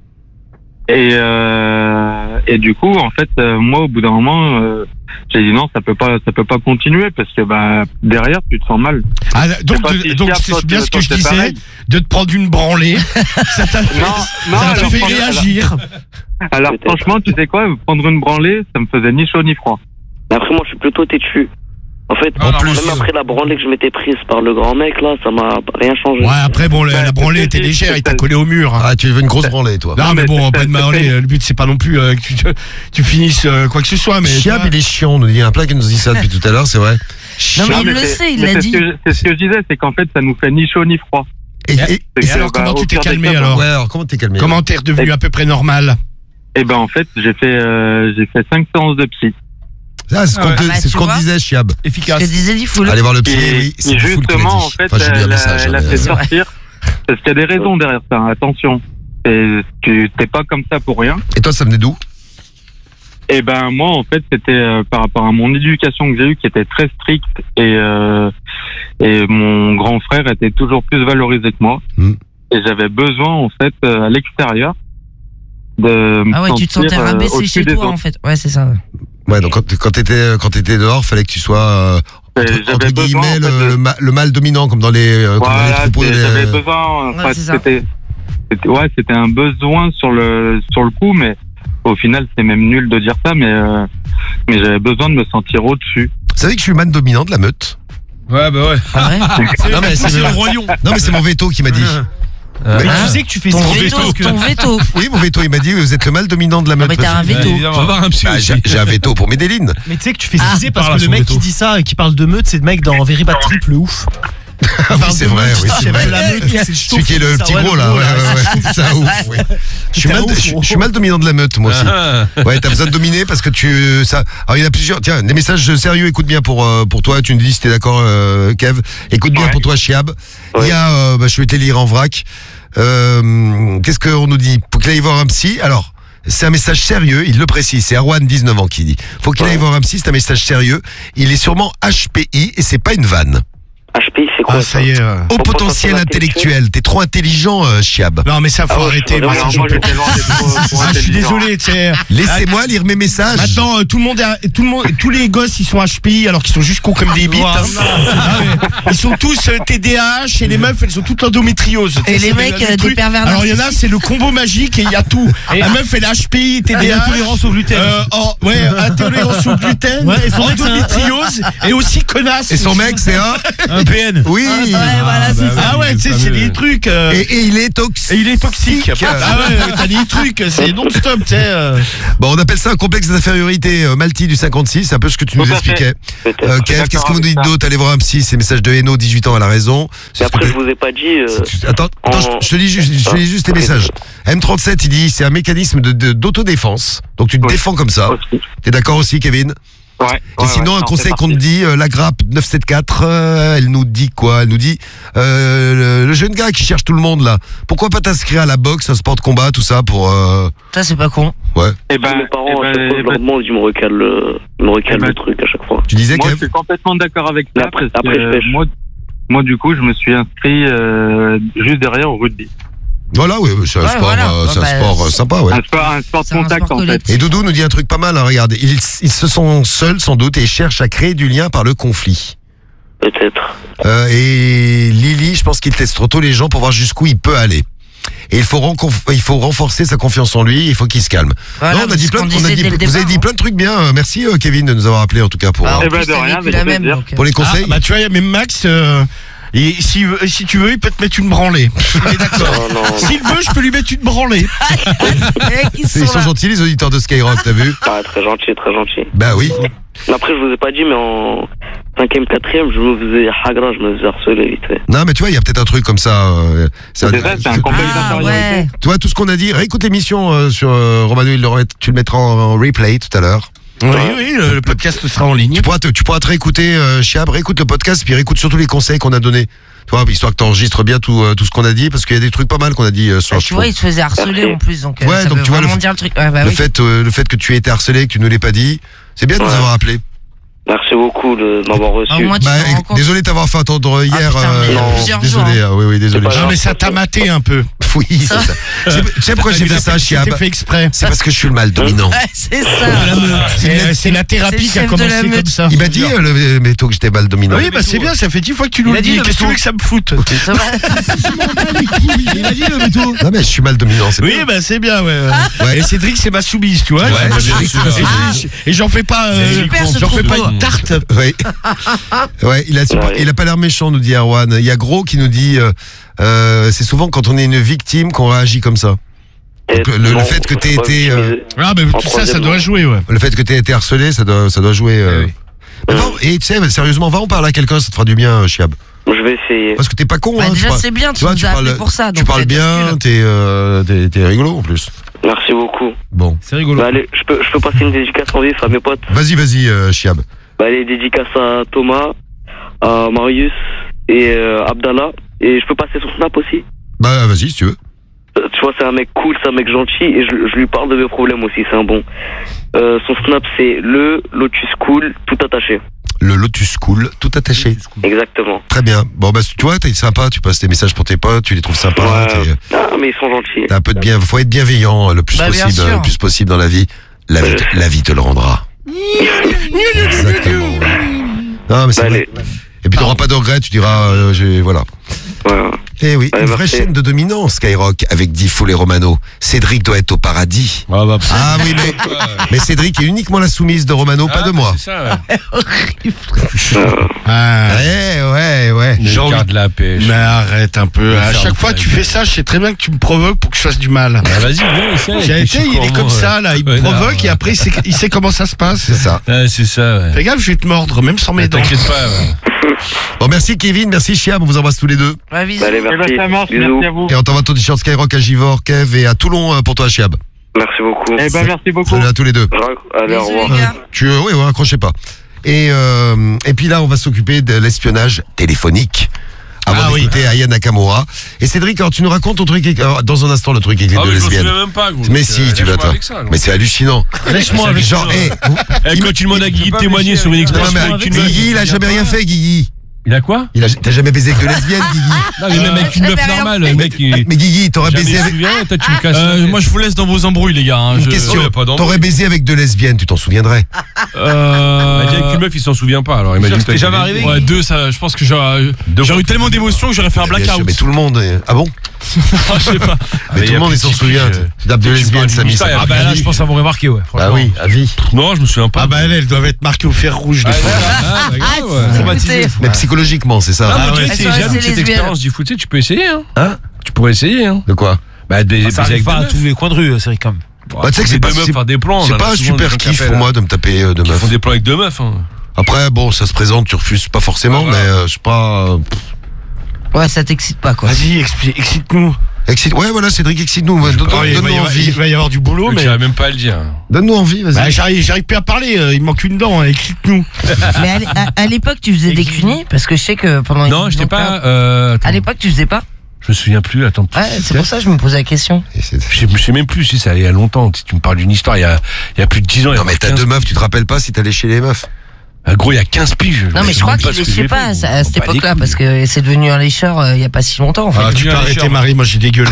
Et, euh, et du coup, en fait, euh, moi, au bout d'un moment, euh, j'ai dit non, ça peut pas, ça peut pas continuer parce que bah derrière, tu te sens mal. Ah, donc, Je sais pas de- si donc Chiab, c'est toi, bien tu- ce que toi, je c'est disais, pareil. de te prendre une branlée. ça t'a fait, Non, non, ça t'a alors, fait franchement, réagir. Alors Peut-être. franchement, tu sais quoi, prendre une branlée, ça me faisait ni chaud ni froid. Mais après, moi, je suis plutôt têtu. En fait, En plus. même après la branlée que je m'étais prise par le grand mec, là, ça m'a rien changé. Ouais, après, bon, la, Ouais, la branlée c'est- était c'est- légère, il t'a c'est- collé au mur. hein. Ah, tu veux une grosse branlée, toi. Non, Non, mais mais bon, c'est- pas de c'est- branlée. c'est- Le but, c'est pas non plus euh, que tu, te- tu finisses euh, quoi que ce soit. Mais tu Chiab, vois. il est chiant, nous dit. Il y a un plein qui nous dit ça depuis tout à l'heure, c'est vrai. Non, mais Non, il mais le c'est- sait, il mais l'a c'est dit. ce que je- C'est ce que je disais, c'est qu'en fait, ça nous fait ni chaud ni froid. Et, et- C'est Et que, alors, bah, comment au tu t'es pire des calmé cas, alors ouais, alors comment t'es calmé? Comment t'es redevenu à peu près normal? Et ben en fait, j'ai fait, euh, j'ai fait cinq séances de psy. Ah, c'est ce qu'on Ah ouais. te- Ah bah, c'est ce tu qu'on vois. te disait, Chiab. Ce que Efficace. disait Diffoul. Allez voir le psy, Et, oui. C'est et Diffoul qui l'a justement, dit. en fait, Enfin, j'ai lu un elle, a- message. elle a hein, fait mais- sortir. Parce qu'il y a des raisons derrière ça. Attention, Et tu t'es pas comme ça pour rien. Et toi, ça venait d'où? Et ben moi, en fait, c'était euh, par rapport à mon éducation que j'ai eue, qui était très stricte, et euh, et mon grand frère était toujours plus valorisé que moi. Mm. Et j'avais besoin, en fait, euh, à l'extérieur, de me Ah ouais, tu te sentir, sentais euh, rabaissé au-dessus chez des toi, autres. en fait. Ouais, c'est ça. Ouais, donc quand, quand t'étais quand t'étais dehors, fallait que tu sois euh, Et entre, j'avais entre besoin, guillemets en fait, le, de- le, ma- le mâle dominant, comme dans les, euh, comme dans les Voilà, troupeaux. c'est- des- j'avais besoin. Ouais, enfin, c'est ça. c'était, c'était- ouais, c'était un besoin sur le sur le coup, mais au final, c'est même nul de dire ça, mais euh, mais j'avais besoin de me sentir au-dessus. Vous savez que je suis le man dominant de la meute? Ouais, bah ouais. Ah ouais. Non, mais c'est C'est le mon- roi lion. non, mais c'est mon veto qui m'a dit. Euh, Mais Ah. tu sais que tu fais Ton ça. veto, ton veto. Oui, mon veto, il m'a dit vous êtes le mâle dominant de la Non, meute. mais t'as un Vas-y. veto. évidemment. On va voir un psy Bah, aussi. j'ai j'ai un veto pour Medellin. Mais tu sais que tu fais Ah, zizé parce parle à que le son mec veto. qui dit ça et qui parle de meute, c'est le mec dans Very Bad Trip, le ouf. Ah oui, c'est vrai, oui, c'est vrai. Celui qui est le petit gros là, ouais, ouais, ouais. C'est un ouf, oui. Je suis T'es un mal, ouf, je, gros. je suis mal dominant de la meute, moi aussi. Ah, Ouais, t'as besoin de dominer parce que tu, ça, alors il y en a plusieurs, tiens, des messages sérieux, écoute bien pour, euh, pour toi, tu me dis si t'es d'accord, euh, Kev. Écoute bien Ouais. pour toi, Chiab. Il Ouais. y a, euh, bah, je vais te les lire en vrac. Euh, qu'est-ce qu'on nous dit? Faut qu'il aille voir un psy. Alors, c'est un message sérieux, il le précise, c'est Erwan, dix-neuf ans, qui dit. Faut qu'il Ouais. aille voir un psy, c'est un message sérieux. Il est sûrement H P I et c'est pas une vanne. H H P I, c'est quoi Ah, ça y est. euh. Haut potentiel intellectuel. T'es trop intelligent, euh, Chiab. Non, mais ça, faut Ah ouais, arrêter. je Moi, suis ça, vraiment- j'en peux moi, j'étais loin d'être trop- trop Ah, je suis intelligent. désolé, tu sais. Laissez-moi lire mes messages. Maintenant, euh, tout le monde, est, tout le monde, tous les gosses, ils sont H P I alors qu'ils sont juste cons comme des bites. hein. Ah ouais. Ils sont tous euh, T D A H et les meufs, elles ont toutes l'endométriose. Tu sais, Et les c'est mecs, le euh, des truc. pervers Alors il y en a, c'est le combo magique et il y a tout. La meuf, elle a H P I, T D A H, intolérance au gluten. euh, oh, ouais, intolérance au gluten, Ouais, et son mec, c'est un- endométriose et aussi connasse. Et son mec, c'est un. Un P N. Oui. Ouais, voilà, c'est bah ça. Ah ouais, tu sais, c'est des trucs. euh, Et, et il est toxique. Et il est toxique. Ah ouais, t'as des trucs, c'est non-stop, tu sais. euh. Bon, on appelle ça un complexe d'infériorité. euh, Malti du cinquanté-six, c'est un peu ce que tu nous Tout à fait. expliquais. Peut-être. Euh, Je suis Kev, qu'est-ce que d'accord vous nous dites avec ça. d'autre? Allez voir un psy, c'est message de Eno, dix-huit ans à la raison. C'est Et ce que après, je t'as- vous ai pas dit. euh, c'est- Attends, attends, en- je- je te lis juste, je te lis juste les Ok. messages. M trente-sept, il dit, c'est un mécanisme de, de- d'autodéfense. Donc tu te Oui. défends comme ça. Aussi. T'es d'accord aussi, Kevin? Ouais. Et ouais, sinon, ouais, un ça en conseil fait qu'on te partie. dit, euh, la grappe neuf cent soixante-quatorze, euh, elle nous dit quoi? Elle nous dit, euh, le, le jeune gars qui cherche tout le monde là, pourquoi pas t'inscrire à la boxe, au sport de combat, tout ça pour... Euh... Ça, c'est pas con. Ouais. Eh ben, mes parents, eh à ben, chaque fois, eh je leur ben, demande, ils me recalent, le- ils me recalent Eh ben, le truc à chaque fois. Tu disais, moi, je Kev? suis complètement d'accord avec Mais ça. après- parce après, que, je pêche. moi, moi, du coup, je me suis inscrit euh, juste derrière au rugby. Voilà, oui, c'est un Ouais, sport, voilà. euh, c'est un Bah, sport euh, sympa, ouais. Un sport, un sport de C'est un contact, sport en fait. collectif. Et Doudou nous dit un truc pas mal, hein, regarde, ils, ils se sont seuls sans doute et cherchent à créer du lien par le conflit. Peut-être. Euh, et Lily, je pense qu'il teste trop tôt les gens pour voir jusqu'où il peut aller. Et il faut, renconf- il faut renforcer sa confiance en lui, il faut qu'il se calme. Voilà, non, on a mais dit c'est plein ce de, qu'on on a disait dit- dès le vous avez départ, dit hein. plein de trucs bien. euh, Merci euh, Kevin de nous avoir appelé en tout cas pour, Bah, en euh, Eh plus, ben, de t'as rien, vécu mais la ça fait même. plaisir. donc, euh. pour les conseils. Ah, bah tu vois, il y a même Max. euh, et si, si tu veux, il peut te mettre une branlée. On est d'accord. Non, non. S'il veut, je peux lui mettre une branlée. Les mecs, ils ils sont sont là. gentils les auditeurs de Skyrock, t'as vu? Ah, très gentil, très gentil. Bah oui. Mais après, je vous ai pas dit, mais en cinquième, quatrième, je me faisais hagra, je me faisais harceler vite fait. Non mais tu vois, il y a peut-être un truc comme ça. euh, c'est un- C'est ça, c'est un complexe Ah d'infériorité. ouais. Tu vois tout ce qu'on a dit. Réécoute l'émission euh, sur euh, Romano, il le remet- tu le mettras en, en replay tout à l'heure. Oui, oui, le, le podcast sera en ligne. Tu pourras te, tu pourras te réécouter, euh, Chiab, réécoute le podcast, puis réécoute surtout les conseils qu'on a donnés. Tu vois, histoire que tu enregistres bien tout, euh, tout ce qu'on a dit, parce qu'il y a des trucs pas mal qu'on a dit euh, sur Bah, un tu chevaux. vois, il se faisait harceler en plus, donc, euh, Ouais, ça donc veut tu vois, le vraiment f- dire le truc. Ouais, bah le, oui. fait, euh, le fait que tu aies été harcelé, que tu ne l'aies pas dit, c'est bien de nous Ouais. avoir appelé. Merci beaucoup de m'avoir reçu. Au moins, tu Bah, te rends compte. désolé de t'avoir fait attendre hier. putain, mais non, plusieurs désolé, jours, ah, oui, oui, désolé. C'est pas Non, mais ça t'a maté un peu. Oui, c'est Ça. ça. C'est- Tu sais pourquoi j'ai fait ça, Chiab? C'était fait exprès. C'est parce que je suis le mal dominant. Ouais, c'est ça. C'est c'est la thérapie C'est qui le a chef de la commencé meute. comme ça. Il m'a dit, euh, le métaux, que j'étais mal dominant. Oui, bah c'est bien, ça fait dix fois que tu nous Il le a dit dis. le Qu'est-ce que tu métaux. veux que ça me foute? C'est vrai. Il a dit le métaux. Non, mais je suis mal dominant, c'est Oui, bien. bah c'est bien, ouais. Ouais. Et Cédric, c'est ma soumise, tu vois. Ouais, Et- Cédric, c'est ma et- et- Et j'en fais pas, euh, C'est super, ce j'en fais pas troupeau. une tarte. Oui. Ouais, il a, super- Ouais. il a pas l'air méchant, nous dit Erwan. Il y a Gros qui nous dit, euh, euh, c'est souvent quand on est une victime qu'on réagit comme ça. Et Donc, le- le non, fait que t'aies faut pas été, euh, victimiser. Ah, mais En tout ça, ça troisième, doit non. jouer, ouais. Le fait que t'aies été harcelé, ça doit, ça doit jouer. euh. Eh oui. Mais va- et tu sais, sérieusement, va en parler à quelqu'un, ça te fera du bien, Chiab. Je vais essayer. Parce que t'es pas con, Bah, hein. tu déjà, parles- c'est bien, tu tu vois, nous tu as appelé parles- pour ça. tu donc parles vous êtes bien, cool. t'es, euh, t'es, t'es rigolo en plus. Merci beaucoup. Bon. C'est rigolo. Bah, allez, je peux, je peux passer une dédicace en vif à mes potes. Vas-y, vas-y, euh, Chiab. Bah, allez, dédicace à Thomas, à Marius et euh, Abdallah. Et je peux passer son snap aussi. Bah, vas-y, si tu veux. Euh, Tu vois, c'est un mec cool, c'est un mec gentil et je, je lui parle de mes problèmes aussi, c'est un bon. Euh, son snap, c'est le Lotus Cool, tout attaché. Le Lotus Cool, tout attaché. Exactement. Très bien. Bon, bah, tu vois, t'es sympa, tu passes tes messages pour tes potes, tu les trouves sympas. Ouais. t'es- Ah, mais ils sont gentils. T'as un peu de bien, faut être bienveillant le plus Bah, bien possible, sûr. le plus possible dans la vie. La vie, te- la vie te le rendra. Exactement. ouais. Non, mais c'est Bah, vrai. allez. Et puis t'auras pas de regrets, tu diras, euh, j'ai, voilà. Ouais. Eh oui, Allez, une vraie merci. chaîne de dominance, Skyrock, avec Diffoul et Romano. Cédric doit être au paradis. Ah, bah, Ah oui, mais, mais Cédric est uniquement la soumise de Romano, pas de moi. C'est ça, ouais. Ah. Ouais, ouais, ouais. Le J'ai envie- garde la pêche. Mais arrête un peu. Me À faire chaque le fois que tu flag. fais ça, je sais très bien que tu me provoques pour que je fasse du mal. Bah, vas-y, viens, essaye. J'ai été, il est comme ça, là. Il me Ouais, non, provoque et ouais. après, il sait, il sait comment ça se passe. C'est ça. Ouais, c'est ça, ouais. Fais gaffe, je vais te mordre, même sans mes Mais dents. T'inquiète pas, ouais. Bon, merci Kevin, merci Chiab, on vous embrasse tous les deux. Bah, bisous. Bah, allez, Eh ben, merci. ça marche, Bisous. merci à vous. Et on t'envoie ton t-shirt Skyrock à Givor, Kev et à Toulon euh, pour toi, Chiab. Merci beaucoup. Eh ben, merci beaucoup. Salut à tous les deux. Allez, au Bisous, revoir. les gars. Tu, euh, oui, ouais, accrochez pas. Et, euh, et puis là, on va s'occuper de l'espionnage téléphonique. Avant Ah oui. d'écouter Aya Nakamura. Et Cédric, alors tu nous racontes ton truc, avec- alors, dans un instant, le truc avec les Ah, deux mais je m'en lesbiennes. souviens même pas, gros. Mais Donc, si, euh, tu vas lâche-moi toi. avec ça, gros. Mais c'est hallucinant. Laisse-moi avec Genre, ça. hé, Eh, quand tu demandes à Guigui de témoigner sur une non, expression mais avec une meuf, Guigui, il a jamais rien fait, Guigui. Il a quoi? Il a, t'as jamais baisé avec deux lesbiennes, Guigui? Non, mais même avec une j'avais meuf rien normale, fait. le mec, il. Mais Guigui, t'aurais Jamais baisé se avec... souvient, toi, tu me casses. Euh, moi, je vous laisse dans vos embrouilles, les gars. hein. Une Je- question, Oh, y a pas d'embrouille. t'aurais baisé avec deux lesbiennes, tu t'en souviendrais? Euh... Il a dit avec une meuf, il s'en souvient pas, alors imagine. C'était jamais arrivé. Ouais, deux, ça, je pense que j'aurais Deux j'aurais eu fois. tellement d'émotions que j'aurais fait un Bien sûr, blackout. mais tout le monde... est- Ah bon? Je sais pas. Mais Mais tout y le a monde, plus il s'en de souvient. pipi, Tu tapes deux tu lesbiennes, parles Samy, du ça mystère, Ah marque. bah là, je pense avoir remarqué, ouais. Bah franchement. oui, à vie. Non, je me souviens pas. Ah bah elles, elles doivent être marquées au fer rouge. des fois. Ah, bah, Ah, grave, ouais. traumatisé. Mais psychologiquement, c'est ça. Ah, Ah moi, ouais. tu sais, Elles c'est sont jeune, assez cette lesbiennes. expérience du foot, tu sais, tu peux essayer, hein. Hein? Tu pourrais essayer, hein. De quoi? Bah, de baiser Ça baiser arrive avec pas deux à meufs. tous les coins de rue, c'est comme. Bah, tu sais que c'est Les pas, deux meufs c'est- faire des plans. c'est on en a pas un souvent super des gens kiff qui pour appellent, moi de me taper euh, deux Qui meufs. font des plans avec deux meufs. hein. Après, bon, ça se présente, tu refuses pas forcément, Ah, mais voilà. euh, je sais pas. euh, Ouais, ça t'excite pas, quoi. Vas-y, expli- excite-nous. excite- Ouais, voilà, Cédric, excite-nous. Donne- Oh, il, va Donne-nous y avoir, envie. il va y avoir du boulot, Mais mais. j'arrive même pas à le dire. Donne-nous envie, vas-y. Bah, j'arrive, j'arrive plus à parler, euh, il me manque une dent, hein, excite-nous. Mais à l'é- à, à l'époque, tu faisais des cunis parce que je sais que pendant les Non, j'étais donc, pas. là, euh, attends, À l'époque, tu faisais pas. Je me souviens plus. Attends. Ouais, c'est pour ça que je me posais la question. Et c'est- Je sais, je sais même plus si ça allait il y a longtemps. Si tu me parles d'une histoire, il y a, il y a plus de dix ans. il y a Non, mais t'as quinze deux meufs, tu te rappelles pas si t'allais chez les meufs? Ah, gros, il y a quinze piges. Non, mais je crois sais même qu'il pas ce que léchait j'ai pas fait, à, on à cette bat les époque-là couilles. parce que c'est devenu un lécheur euh, il y a pas si longtemps en fait. Ah, tu peux arrêter, Marie, moi j'ai dégueulé.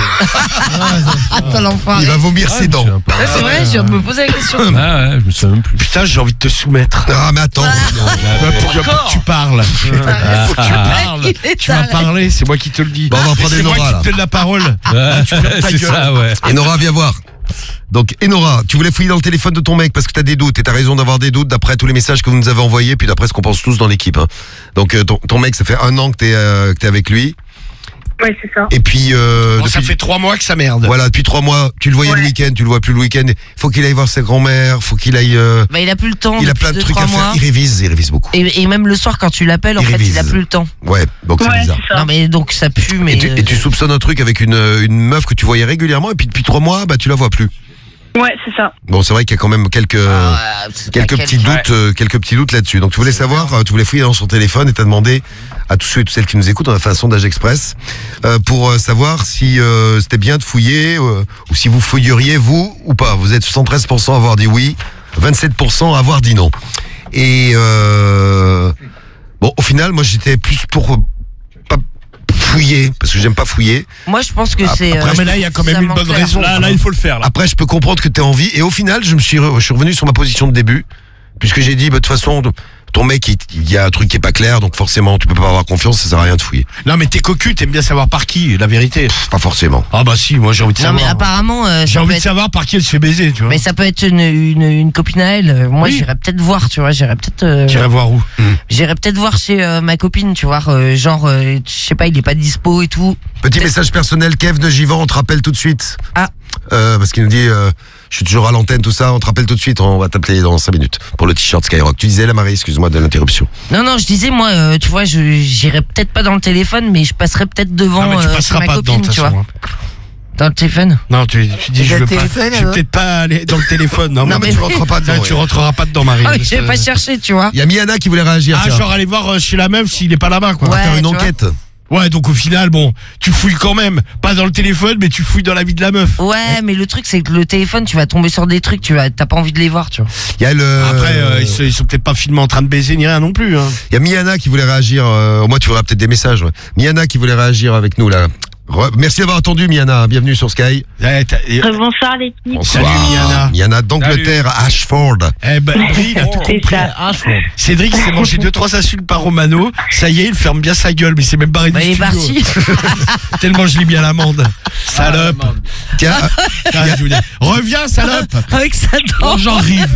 Attends, l'enfoiré. Il va vomir Ah, ses je me dents. souviens pas. Ouais, c'est vrai, je viens de me poser la question. Ah ouais, je me souviens même plus. Putain, j'ai envie de te soumettre. Ah, mais attends. Ouais, pour que pour que tu parles. Faut que tu parles. Il est Tu vas taré. parler, c'est moi qui te le dis. Bon, on va prendre c'est moi Enora, là. qui te donne la parole. Ouais, tu fermes ta c'est gueule. ça, ouais. Enora, viens voir. Donc, Enora, tu voulais fouiller dans le téléphone de ton mec parce que t'as des doutes et t'as raison d'avoir des doutes d'après tous les messages que vous nous avez envoyés puis d'après ce qu'on pense tous dans l'équipe. Hein. Donc, euh, ton, ton mec, ça fait un an que t'es euh, que t'es avec lui Ouais, c'est ça. et puis euh, Bon, ça depuis, fait trois mois que ça merde. voilà, depuis trois mois, tu le voyais le Ouais. week-end, tu le vois plus le week-end. Faut qu'il aille voir sa grand-mère, faut qu'il aille. euh, Bah, il a plus le temps. il a depuis plein de deux, trucs trois à faire. mois. Il révise, il révise beaucoup. Et, et même le soir quand tu l'appelles, en Il fait, révise. il a plus le temps. Ouais, donc c'est Ouais, bizarre. c'est ça. Non mais donc ça pue, mais. Et tu, et tu euh, soupçonnes un truc avec une, une meuf que tu voyais régulièrement et puis depuis trois mois, bah tu la vois plus. Ouais, c'est ça. Bon, c'est vrai qu'il y a quand même quelques ah, c'est pas quelques petits quelqu'un. doutes, euh, quelques petits doutes là-dessus. Donc tu voulais savoir, euh, tu voulais fouiller dans son téléphone et t'as demandé à tous ceux et toutes celles qui nous écoutent, on a fait un sondage express euh, pour euh, savoir si euh, c'était bien de fouiller euh, ou si vous fouilleriez vous ou pas. Vous êtes soixante-treize pour cent à avoir dit oui, vingt-sept pour cent à avoir dit non. Et euh, bon, au final, moi j'étais plus pour euh, pas fouiller parce que j'aime pas fouiller. Moi je pense que c'est. après, euh, mais là, il y a quand même une suffisamment bonne clair. raison. Là, là, il faut le faire. Là. Après, je peux comprendre que tu as envie. Et au final, je me suis, re- je suis revenu sur ma position de début. Puisque j'ai dit, bah, de toute façon, ton mec, il, il y a un truc qui est pas clair. Donc forcément, tu peux pas avoir confiance. Ça sert à rien de fouiller. Non, mais t'es cocu, t'aimes bien savoir par qui, la vérité. Pas forcément. Ah bah si, moi j'ai envie de Non savoir. mais apparemment. euh, J'ai ça envie peut de être- savoir par qui elle se fait baiser, tu vois. Mais ça peut être une, une, une copine à elle. Euh, Moi Oui. j'irais peut-être voir, tu vois. J'irais peut-être. euh, J'irai voir où. J'irais peut-être voir chez euh, ma copine, tu vois. euh, genre, euh, je sais pas, il est pas dispo et tout. Petit message personnel, Kev de Givan, on te rappelle tout de suite. Ah. Euh, parce qu'il nous dit, euh, je suis toujours à l'antenne, tout ça. On te rappelle tout de suite. On va t'appeler dans cinq minutes pour le t-shirt Skyrock. Tu disais, la Marie, excuse-moi de l'interruption. Non non, je disais moi, euh, tu vois, je j'irais peut-être pas dans le téléphone, mais je passerais peut-être devant Non, mais tu euh, chez passeras ma pas dedans, copine, de toute tu vois. façon. Dans le téléphone. Non, tu, tu dis, Et je le veux pas. téléphone, Je vais alors peut-être pas aller dans le téléphone. Non, Non, mais mais tu rentreras pas dedans. tu ouais. rentreras pas dedans, Marie. Ah oui, Parce je vais que- pas chercher, tu vois. Il y a Miana qui voulait réagir. Ah, tiens. genre aller voir euh, chez la meuf s'il est pas là-bas, quoi. On va Ouais, faire une tu vois. enquête. Ouais, donc au final, bon, tu fouilles quand même. Pas dans le téléphone, mais tu fouilles dans la vie de la meuf. Ouais, mais le truc c'est que le téléphone, tu vas tomber sur des trucs, tu vas, t'as pas envie de les voir, tu vois. Il y a le. Après, euh, ils, sont, ils sont peut-être pas filmés en train de baiser ni rien non plus. Hein. Il y a Miana qui voulait réagir. Euh, au moins, tu auras peut-être des messages. Ouais. Miana qui voulait réagir avec nous là. Re- Merci d'avoir attendu, Miana. Bienvenue sur Sky. Eh, t'as- eh, Bonsoir l'équipe. Bonsoir. Salut, Miana. Miana d'Angleterre, à Ashford. eh ben, lui, il a tout C'est compris. ça. Cédric il s'est mangé deux trois insultes par Romano. Ça y est, il ferme bien sa gueule, mais il s'est même barré du Bah, il est studio. parti. Tellement je l'ai mis à l'amende. Salope. Tiens, Ah, je veux dire, reviens, salope. Avec sa dent. Oh, j'en rive.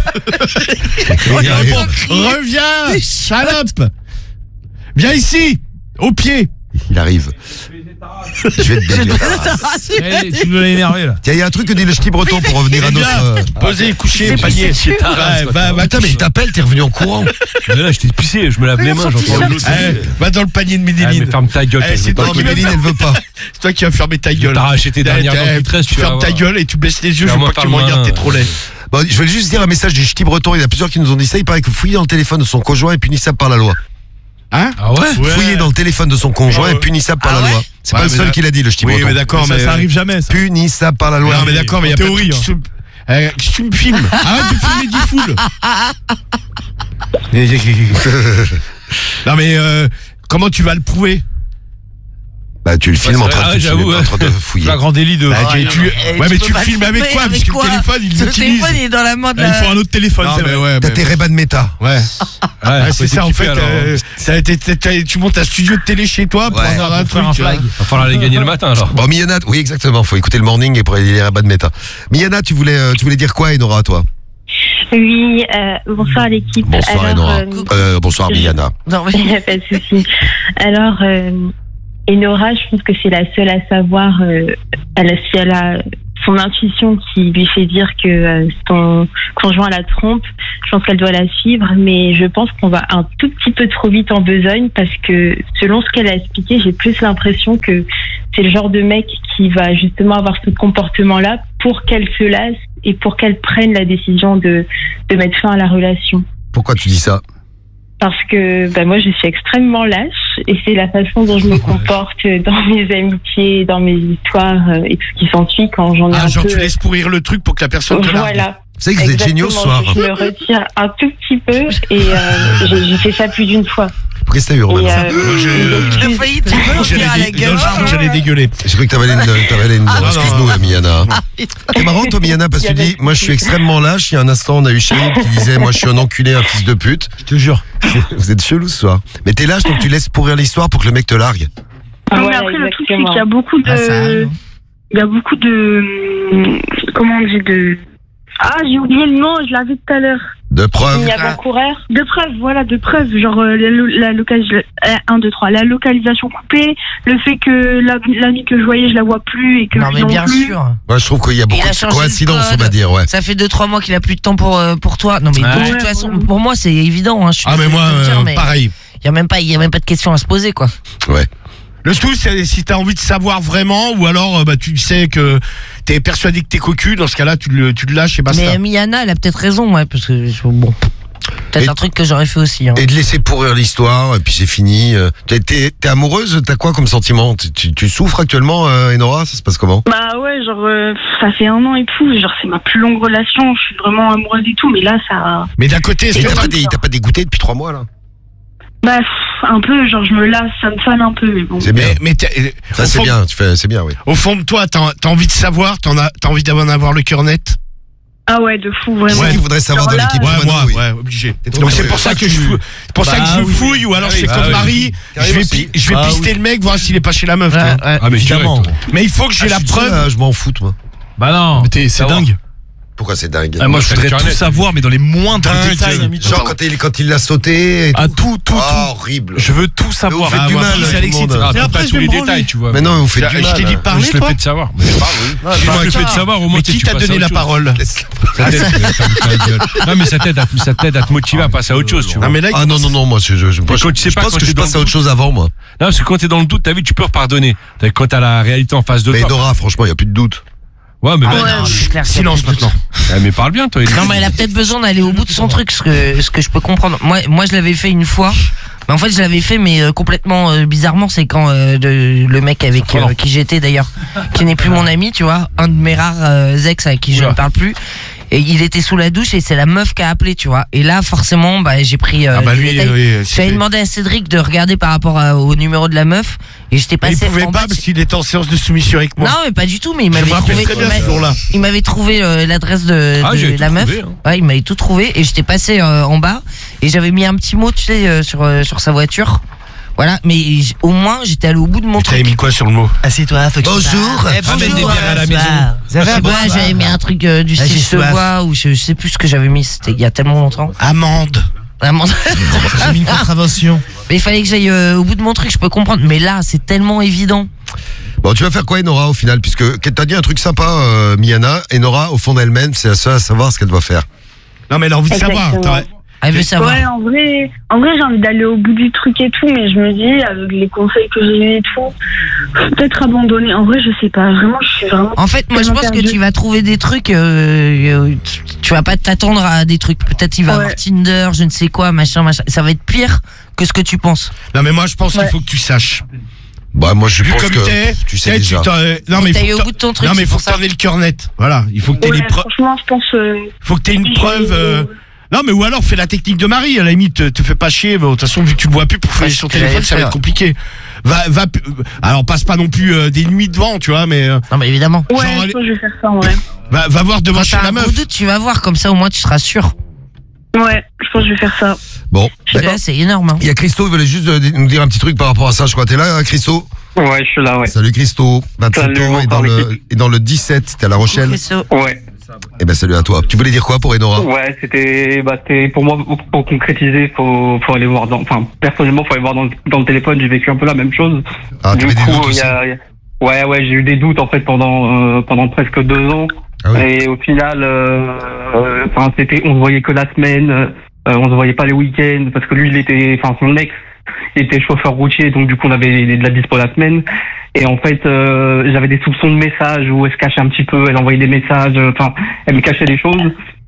il y a- Reviens, salope. Viens ici, au pied. il arrive. Je vais te baiser. Eh, tu me l'as énervé là. Tiens, il y a un truc que dit le ch'ti breton pour revenir à Eh bien, notre. euh, posez, couchez, C'est panier. pissé dessus. Ouais, va, va, Attends, mais il t'appelle, t'es revenu en courant. Mais là, je t'ai pissé, je me lave les mains, j'entends l'autre. Eh, va dans le panier de Ah, mais Medellin. ferme ta gueule, Eh, c'est toi, toi Non, qui mais Méline, elle veut pas. C'est toi qui vas fermer ta gueule. T'as racheté tes dernières Eh, dents qui te restent, tu tu vas fermes ta voir. gueule et tu baisses les yeux. Je veux Ferme-moi pas que tu pas me le regardes, main. t'es trop laid. Bon, je vais juste dire un message du ch'ti breton. Il y a plusieurs qui nous ont dit ça. Il paraît que fouiller dans le téléphone de son conjoint est punissable par la loi. Hein? Ah ouais? Fouiller dans le téléphone de son conjoint Ouais. est punissable par Ah la ouais loi. C'est Ouais, pas le mais seul là- qui l'a dit, le ch'ti Oui, breton. mais d'accord, Ça, mais ça arrive jamais ça. Punissable par la loi. Non, mais d'accord, mais il y a théorie, pas de... hein. Euh, qu'est-ce que tu me filmes. Arrête de filmer dix foules. Non mais euh, comment tu vas le prouver? Bah, tu le filmes Ouais, en c'est train vrai, de te j'avoue, filmer, ouais. en train de fouiller. La grande délit de. Bah, Ah, tu, non, tu- mais, ouais, eh, mais tu tu peux le pas filmes le avec filmer quoi? Parce avec que quoi le téléphone, il Le l'utilise. téléphone il est dans la main de Ah, il la... faut un autre téléphone, Non, c'est mais vrai, ouais. T'as mais- tes Ray-Ban Meta. Ouais. Ouais, Ouais, faut c'est ça, en s'équiper, fait. alors. euh, ça, t'es- t'es- t'es- tu montes un studio de télé chez toi pour Ouais. avoir un Pour faire truc. un flag. euh, Va falloir aller gagner le matin alors. Bon, Miana, oui, exactement. Faut écouter le morning et pour aller lire Ray-Ban Meta. Miana, tu voulais, euh, tu voulais dire quoi, Enora, toi? Oui, euh, bonsoir à l'équipe. Bonsoir, Alors, Enora. euh, Euh, bonsoir, je- Miana. Non, mais... Il n'y a pas de souci. Alors, euh, Enora, je pense que c'est la seule à savoir, euh, elle, si elle a son intuition qui lui fait dire que euh, son conjoint la trompe, je pense qu'elle doit la suivre, mais je pense qu'on va un tout petit peu trop vite en besogne parce que selon ce qu'elle a expliqué, j'ai plus l'impression que c'est le genre de mec qui va justement avoir ce comportement-là pour qu'elle se lasse et pour qu'elle prenne la décision de, de mettre fin à la relation. Pourquoi tu dis ça? Parce que bah, moi, je suis extrêmement lâche et c'est la façon dont je me comporte dans mes amitiés, dans mes histoires euh, et tout ce qui s'ensuit quand j'en ai Ah, un genre, peu... tu laisses pourrir le truc pour que la personne te largue. Voilà. Vous savez que vous êtes géniaux ce Exactement, soir. Je me retire un tout petit peu et euh, j'ai j'ai fait ça plus d'une fois. Qu'est-ce que t'as eu, Romain? Et, Moi, euh, j'ai- Il a failli, tu peux J'allais l'enlever à la dé- gueule. non, j'ai cru que j'allais dégueuler. J'ai cru que t'avais une, t'avais une, non, excuse-nous, non. hein, Miana. C'est marrant, toi, Miana, parce que tu dis, moi, je suis extrêmement lâche. Il y a un instant, on a eu Chérif qui disait, moi, je suis un enculé, un fils de pute. Je te jure. Vous êtes chelou ce soir. Mais t'es lâche, donc tu laisses pourrir l'histoire pour que le mec te largue. Ah, Non, mais voilà, après, le truc, c'est exactement. qu'il y a beaucoup de. Ah, ça arrive. Il y a beaucoup de. Comment on dit de. Ah, j'ai oublié le nom, je l'avais tout à l'heure. De Il preuve. y a avant-coureur. De preuves, voilà, de preuves. Genre, euh, la, lo- la, localis- euh, un, deux, trois. La localisation coupée, le fait que la- l'amie que je voyais, je la vois plus et que. Non, lui mais bien plus. sûr. Moi, je trouve qu'il y a beaucoup Il a de changé le coïncidences, on code. va dire, ouais. Ça fait deux trois mois qu'il a plus de temps pour, euh, pour toi. Non, mais Ouais. de toute façon, pour moi, c'est évident. Hein. Je suis Ah, mais désolé moi, de te le dire, euh, mais pareil. Il y a même pas, il y a même pas de question à se poser, quoi. Ouais. Le tout, c'est si t'as envie de savoir vraiment, ou alors euh, bah, tu sais que t'es persuadé que t'es cocu, dans ce cas-là, tu le, tu le lâches et basta. Mais Miana, elle a peut-être raison, ouais, parce que bon, peut-être Et- un truc que j'aurais fait aussi. Hein. Et de laisser pourrir l'histoire, et puis c'est fini. Euh, T'es, t'es, t'es amoureuse, t'as quoi comme sentiment? tu, tu, tu souffres actuellement, euh, Enora? Ça se passe comment? Bah ouais, genre, euh, ça fait un an et tout. Genre, c'est ma plus longue relation. Je suis vraiment amoureuse et tout. Mais là, ça. Mais d'un côté, Et c'est t'as pas, des, t'as pas dégoûté depuis trois mois, là? Bah, pff, un peu, genre, je me lasse, ça me fane un peu. Mais bon. C'est bien. Mais, mais t'es- Ça, au c'est fond- bien, tu fais, c'est bien, oui. Au fond de toi, t'as t'as envie de savoir, t'en as, t'as envie d'en avoir le cœur net. Ah ouais, de fou, Qui vraiment. c'est qui voudrait savoir de Alors là, l'équipe Ouais, Mano, moi, oui. ouais, obligé. T'es trop Donc, c'est curieux. pour ça que je fou- c'est pour ça Bah que je oui. fouille, ou alors Ah je oui, fais bah comme oui. Marie, je vais, aussi. pi- je vais Ah pister oui. le mec, voir s'il est pas chez la meuf. tu vois. Ouais, Ah, mais Évidemment. direct. Mais il faut que j'ai Ah, la je suis seul, preuve. là, je m'en fous, moi. Bah non. Mais t'es- c'est Savoir. dingue. Pourquoi c'est dingue? Ah, moi, je T'as le voudrais cœur tout net. savoir, mais dans les moindres Dingue, détails. genre quand il, quand il l'a sauté et Ah, tout. tout, tout, Oh, tout. horrible. Je veux tout savoir. Vous faites Ah, du moi, mal, c'est tout le Alexis. monde. Ah, Et t'as après, pas je tous vais les me branler. détails, tu vois. Mais non, vous faites Je du mal. t'ai dit de hein. parler, Je le toi. fais de savoir. Mais c'est pas grave. Je Moi, je le m'en- fais de savoir, au moins Mais tu qui t'a passes à donné autre la chose. parole? Laisse- Ça t'aide, ta gueule. Non, mais ça t'aide à, ça t'aide à te motiver à passer à autre chose, tu vois. Non, mais là, Ah non, non, non, moi, je, je, je, quand je, tu sais je pas, pense quand que je t'es dans passe le à autre chose avant, moi. Non, parce que quand t'es dans le doute, t'as vu, tu peux repardonner. T'as- Quand t'as la réalité en face de Mais toi. Nora, franchement, il n'y a plus de doute. Ouais, mais Ah bon. ouais, non, c'est clair, silence c'est plus de maintenant. Ah, mais parle bien, toi. Non, mais elle a peut-être besoin d'aller au bout de son truc, ce que, ce que je peux comprendre. Moi, moi je l'avais fait une fois. Mais en fait, je l'avais fait, mais euh, complètement euh, bizarrement. C'est quand euh, le, le mec avec euh, qui j'étais d'ailleurs, qui n'est plus mon ami, tu vois, un de mes rares euh, ex avec qui je ne parle plus. Et il était sous la douche et c'est la meuf qui a appelé, tu vois. Et là, forcément, bah, j'ai pris. Euh, Ah bah des lui, détails. oui, c'est J'avais fait. demandé à Cédric de regarder par rapport à- au numéro de la meuf et j'étais Mais il passé. pouvait en pas bas de- parce qu'il était en séance de soumission avec moi. Non, mais pas du tout. Mais il Je m'avait me rappelle trouvé. très bien il ce m'a- jour-là. il m'avait trouvé euh, l'adresse de, Ah, de j'avais tout la meuf. trouvé, hein. Ouais, il m'avait tout trouvé et j'étais passé euh, en bas et j'avais mis un petit mot, tu sais, euh, sur euh, sur sa voiture. Voilà, mais j- au moins j'étais allé au bout de mon T'avais truc. mis quoi sur le mot? Assieds-toi, faut que tu Bonjour. parles. Eh, bonjour, Ramène des bières à la maison. Ouais, bah, j'avais mis un truc euh, du Ah, style j'ai je te soif. vois ou je, je sais plus ce que j'avais mis, c'était il y a tellement longtemps. Amende. Vraiment. J'ai mis une contravention. Mais il fallait que j'aille euh, au bout de mon truc, je peux comprendre. Mais là, c'est tellement évident. Bon, tu vas faire quoi, Enora, au final? Puisque t'as dit un truc sympa, euh, Miana. Enora, au fond d'elle-même, c'est la seule à savoir ce qu'elle doit faire. Non, mais elle a envie de savoir. Exactement. T'aurais- Elle veut savoir. Ouais, en vrai, en vrai, j'ai envie d'aller au bout du truc et tout, mais je me dis, avec les conseils que j'ai eu et tout, peut-être abandonner. En vrai, je sais pas. Vraiment, je suis vraiment. En fait, moi je tellement pense que perdue. tu vas trouver des trucs. Euh, euh, tu, tu vas pas t'attendre à des trucs. Peut-être il va Ouais. avoir Tinder, je ne sais quoi, machin, machin. Ça va être pire que ce que tu penses. Non, mais moi, je pense qu'il Ouais. faut que tu saches. Bah, moi, je Vu pense comme que t'es, tu sais t'es, déjà. t'en- euh, non, Faut mais que faut t'ailles au que bout de ton truc, non, mais c'est faut pour que ça. t'en aies le cœur net. Voilà. Il faut que t'aies Ouais, les preuves. franchement, je pense. euh, Faut que t'aies une j'ai- preuve. euh, Non, mais ou alors fais la technique de Marie, à la limite, te, te fais pas chier, mais de toute façon, vu que tu le vois plus pour faire sur téléphone, ça va être compliqué. Va, va, alors passe pas non plus euh, des nuits devant, tu vois, mais. Euh, non, mais évidemment. Ouais, genre, je pense que je vais faire ça, ouais. Va, va voir devant chez la meuf. Doute, tu vas voir, comme ça au moins tu seras sûr. Ouais, je pense que je vais faire ça. Bon. Là, c'est énorme. Hein. Il y a Christo, il voulait juste euh, nous dire un petit truc par rapport à ça. Je crois que t'es là, Christo? Ouais, je suis là, ouais. Salut Christo, vingt-sept Salut, ans et dans, le, et dans le dix-sept, t'es à La Rochelle. Ouais. Eh ben salut à toi. Tu voulais dire quoi pour Enora? Ouais, c'était, bah, c'était pour moi pour, pour concrétiser, faut, faut aller voir dans, enfin personnellement, faut aller voir dans, dans le téléphone. J'ai vécu un peu la même chose. Ah, du t'avais des coup, doutes il y a, y a- ouais, ouais, j'ai eu des doutes en fait pendant euh, pendant presque deux ans. Ah oui. Et au final, euh, euh, enfin c'était, on se voyait que la semaine, euh, on se voyait pas les week-ends parce que lui, il était, enfin son ex, il était chauffeur routier, donc du coup on avait de la dispo la semaine. Et en fait, euh, j'avais des soupçons de messages où elle se cachait un petit peu, elle envoyait des messages, enfin, elle me cachait des choses.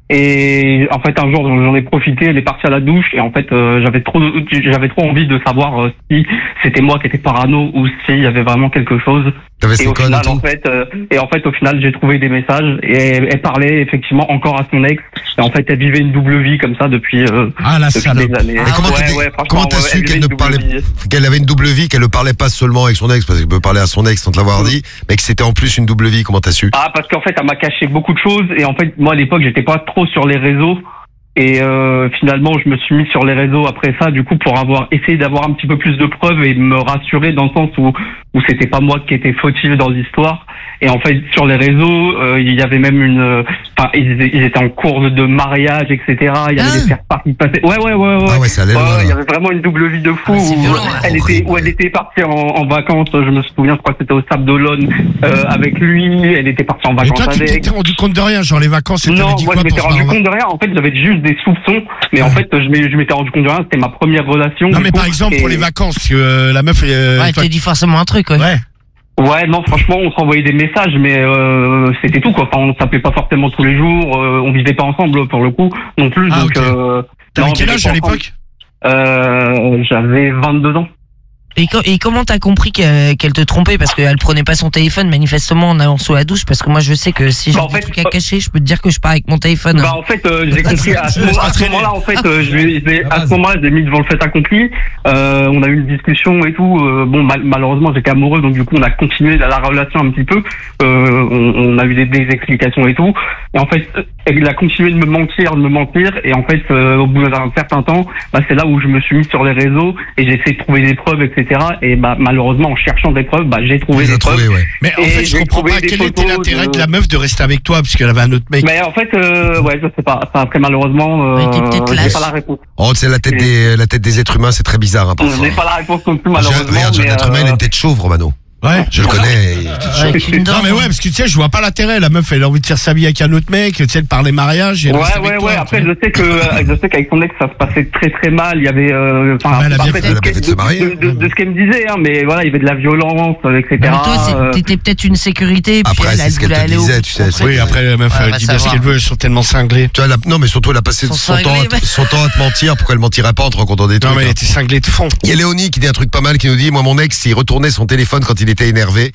Et en fait, un jour, j'en ai profité, elle est partie à la douche, et en fait, euh, j'avais trop, j'avais trop envie de savoir euh, si c'était moi qui étais parano ou s'il y avait vraiment quelque chose. T'avais Et ses au codes final, et tout en fait, euh, et en fait, au final, j'ai trouvé des messages et elle, elle parlait effectivement encore à son ex. Et en fait, elle vivait une double vie comme ça depuis, euh, Ah, la depuis salope. des années. Mais comment Ouais, t'as dit- ouais, franchement, comment t'as ouais, su elle qu'elle vivait ne une parlait double vie. qu'elle avait une double vie, qu'elle ne parlait pas seulement avec son ex, parce qu'elle peut parler à son ex sans te l'avoir dit, mais que c'était en plus une double vie? Comment t'as su? Ah, parce qu'en fait, elle m'a caché beaucoup de choses et en fait, moi à l'époque, j'étais pas trop sur les réseaux et euh, finalement, je me suis mis sur les réseaux après ça, du coup, pour avoir essayé d'avoir un petit peu plus de preuves et me rassurer dans le sens où où c'était pas moi qui étais fautif dans l'histoire. Et en fait, sur les réseaux, euh, il y avait même une, enfin, ils, ils étaient en cours de, de mariage, et cetera. Il y avait Ah. des faire-part qui passaient. Ouais, ouais, ouais, ouais. Ah ouais, ça allait Ouais, loin, ouais, il y là. avait vraiment une double vie de fou. Ah, c'est où violent, là. elle était, Horrible. où elle était partie en, en vacances. Je me souviens, je crois que c'était au Sable d'Olonne euh, avec lui. Elle était partie en Et vacances toi, tu avec. t'étais rendu compte de rien, genre les vacances, et t'avais Non, dit moi quoi je m'étais pour se rendu barrer? compte de rien. En fait, j'avais juste des soupçons, mais en fait, je m'ai- je m'étais rendu compte de rien. C'était ma première relation. Non, du mais coup, par exemple, pour et- les vacances, parce que euh, la meuf, euh, Ouais, elle toi- te dit forcément un truc, ouais. ouais. Ouais, non, franchement, on s'envoyait des messages, mais euh, c'était tout, quoi. Enfin, on s'appelait pas forcément tous les jours. Euh, on vivait pas ensemble pour le coup, non plus. Ah, donc, ok. euh, T'avais non, quel on âge vivait à pas l'époque? ensemble. Euh, J'avais vingt-deux ans. Et, co- et comment t'as compris qu'elle qu'elle te trompait? Parce qu'elle prenait pas son téléphone manifestement en allant sous la douche. Parce que moi je sais que si j'ai Bah, en des fait, trucs à euh, cacher, je peux te dire que je pars avec mon téléphone. Bah en fait euh, j'ai compris à ce, Laisse moment- pas à ce traîner. moment-là en fait euh, je l'ai- je l'ai- à ce moment-là je l'ai mis devant le fait accompli. Euh, on a eu une discussion et tout. Euh, bon mal- malheureusement j'étais amoureux donc du coup on a continué la, la relation un petit peu. Euh, on, on a eu des, des explications et tout. Et en fait elle a continué de me mentir, de me mentir et en fait euh, au bout d'un certain temps bah, c'est là où je me suis mis sur les réseaux et j'ai essayé de trouver des preuves et cetera. Et bah malheureusement en cherchant des preuves bah j'ai trouvé Tu les des as preuves. trouvés, ouais. Mais en Et fait, je j'ai comprends trouvé pas des quel était photos l'intérêt de- de la meuf de rester avec toi, parce qu'elle avait un autre mec. Mais en fait, euh, ouais, je sais pas. Enfin, après, malheureusement, Ouais, euh, t'es peut-être j'ai lâche. pas la réponse. Oh, c'est la tête des, la tête des êtres humains, c'est très bizarre, hein, parfois. J'ai pas la réponse non plus, J'ai- malheureusement. Regarde, j'ai un mais, être humain, il a euh, une tête chauve, Romano. Ouais. Je le connais. il- Avec une dent. Non, mais ouais, parce que tu sais, je vois pas l'intérêt. La meuf, elle a envie de faire sa vie avec un autre mec, tu sais, de parler mariage. Et elle Ouais, reste avec ouais, toi, ouais. tu Après, vois. je sais que, euh, je sais qu'avec son ex, ça se passait très, très mal. Il y avait, euh, enfin, Ah, mais elle a bien après, fait, de elle a ce bien qu'elle- fait de se marier. de, de, de ce qu'elle me disait, hein, mais voilà, il y avait de la violence, euh, et cetera. Mais toi, c'est- euh, t'étais peut-être une sécurité. Puis Après, elle, c'est elle ce qu'elle voulait te aller au disait, bout tu de sais, son c'est- truc. Oui, après, la meuf, Ouais, elle va dit bien ce savoir. qu'elle veut, elles sont tellement cinglées. Tu vois, la- non, mais surtout, elle a passé Sont son temps, cinglés, à, ouais. son temps à te mentir. Pourquoi elle mentirait pas en te racontant des Non, trucs? mais elle hein. était cinglée de fond. Il y a Léonie qui dit un truc pas mal, qui nous dit, moi, mon ex, il retournait son téléphone quand il était énervé.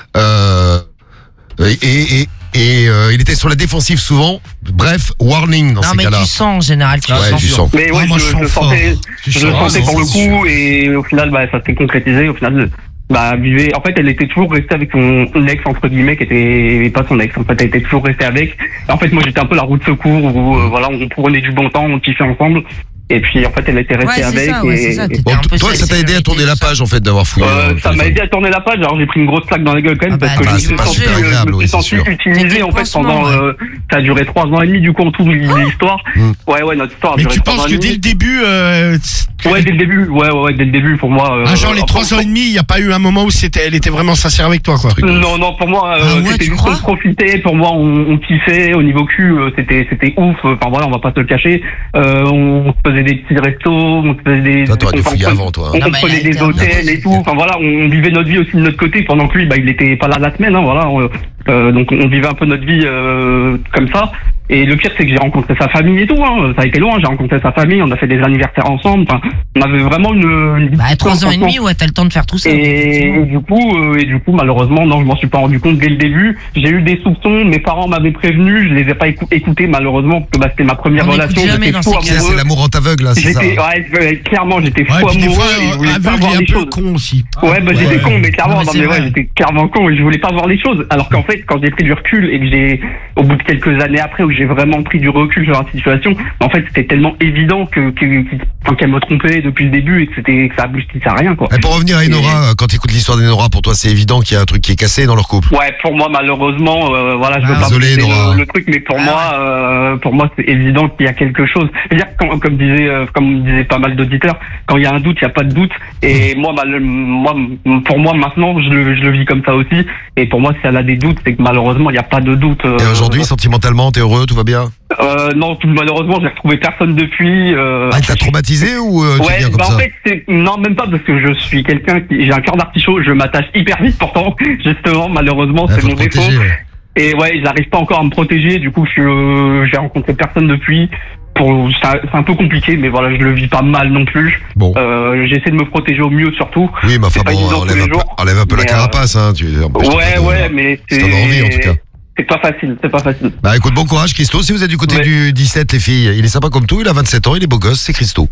Euh, et, et, et, et, euh, il était sur la défensive souvent. Bref, warning dans Non, ces mais cas-là. tu sens en général. Tu Ouais, sens. tu sens. Mais ouais, Ouais, moi, je, je je sens le fort. sentais, Tu je le sens, sentais ouais, pour le c'est coup, et au final, bah, ça s'est concrétisé. Au final, bah, vivait. En fait, elle était toujours restée avec son ex entre guillemets, qui était pas son ex. En fait, elle était toujours restée avec. Et en fait, moi, j'étais un peu la roue de secours où, euh, voilà, on prenait du bon temps, on kiffait ensemble. Et puis, en fait, elle était restée Ouais, c'est avec. ça, ouais, et, c'est ça, et- t'étais Bon, un peu toi, sur ça t'a la aidé à tourner sécurité, la tout ça. page, en fait, d'avoir fouillé. Euh, euh, le ça m'a téléphone. aidé à tourner la page. Alors j'ai pris une grosse claque dans la gueule quand même Ah parce bah, que bah, je c'est me pas suis super senti, agréable, je me oui, suis c'est senti sûr. utilisé T'étais en fait pansement, pendant. ouais. Euh, ça a duré trois ans et demi du coup en tout l'histoire. Mm. Ouais ouais notre histoire a Mais duré tu trois ans penses et que dès demi. le début, euh, t- Ouais dès le début. Ouais ouais ouais dès le début pour moi. euh, ah, genre les enfin, trois ans et demi, il n'y a pas eu un moment où c'était, elle était vraiment sincère avec toi, quoi. Non non pour moi euh, Ah ouais, c'était tu juste crois qu'on profitait. Pour moi on, on kiffait au niveau cul euh, c'était c'était ouf. Enfin voilà on va pas se le cacher. Euh, on se faisait des petits restos, on se faisait des. Toi, t'aurais dû on- fouiller on- avant, toi. On, Non, on mais prenait elle a des été hôtels et tout. Enfin voilà on vivait notre vie aussi de notre côté pendant que lui bah il était pas là la semaine. Hein, voilà. On- euh, donc on vivait un peu notre vie euh, comme ça. Et le pire, c'est que j'ai rencontré sa famille et tout, hein. Ça a été loin, j'ai rencontré sa famille, on a fait des anniversaires ensemble, enfin, on avait vraiment une, une Bah, trois ans et demi, ouais, t'as le temps de faire tout ça. Et, et du coup, euh, et du coup, malheureusement, non, je m'en suis pas rendu compte dès le début. J'ai eu des soupçons, mes parents m'avaient prévenu, je les ai pas écou- écoutés, malheureusement, parce que bah, c'était ma première On relation, écoute jamais j'étais dans fou ces cas-là. amoureux. C'est l'amour en t'aveugle, là, c'est ça. J'étais, ouais, euh, clairement, j'étais fou Ouais, puis des amoureux fois, et je voulais pas aveugle voir et un les peu choses. con aussi. Ouais, bah j'étais Ouais. con, mais clairement, Non, mais non, c'est mais ouais, vrai. j'étais clairement con et je voulais pas voir les choses. Alors qu'en fait, quand j'ai pris du recul et que j'ai, au bout de quelques années après, où j'ai vraiment pris du recul sur la situation, en fait, c'était tellement évident que, que, que- enfin, qu'elle me trompait depuis le début et que c'était, que ça aboutissait à rien, quoi. Et pour revenir à Enora, quand tu écoutes l'histoire d'Enora, pour toi, c'est évident qu'il y a un truc qui est cassé dans leur couple. Ouais, pour moi, malheureusement, euh, voilà, je Ah, veux pas désolé, pousser Nora. le, le truc, mais pour Ah, moi, euh, pour moi, c'est évident qu'il y a quelque chose. C'est-à-dire, quand, comme disait, euh, comme disaient pas mal d'auditeurs, quand il y a un doute, il y a pas de doute. Et moi, mal, moi, pour moi, maintenant, je le, je le vis comme ça aussi. Et pour moi, si elle a des doutes, c'est que malheureusement, il n'y a pas de doute. euh, Et aujourd'hui, sentimentalement, t'es heureux, tout va bien? euh, non, tout- malheureusement, j'ai retrouvé personne depuis. Euh, Ah, il t'a traumatisé ou euh, tu es Ouais, bien comme bah ça? en fait, c'est, non, même pas parce que je suis quelqu'un qui, j'ai un cœur d'artichaut, je m'attache hyper vite pourtant, justement, malheureusement, Ouais, c'est faut mon te défaut. protéger, ouais. Et ouais, j'arrive pas encore à me protéger, du coup, je suis, euh, j'ai rencontré personne depuis. Pour, c'est c'est un peu compliqué, mais voilà, je le vis pas mal non plus. Bon. Euh, j'essaie de me protéger au mieux, surtout. Oui, mais enfin c'est pas bon, évident tous enlève les un, peu, jours, enlève un peu la mais, carapace, hein. Tu, empêche Ouais, pas de- ouais, mais si c'est. t'en as envie, en tout cas. C'est pas facile, c'est pas facile. Bah écoute, bon courage, Christo. Si vous êtes du côté Ouais. du dix-sept, les filles, il est sympa comme tout, il a vingt-sept ans, il est beau gosse, c'est Christo.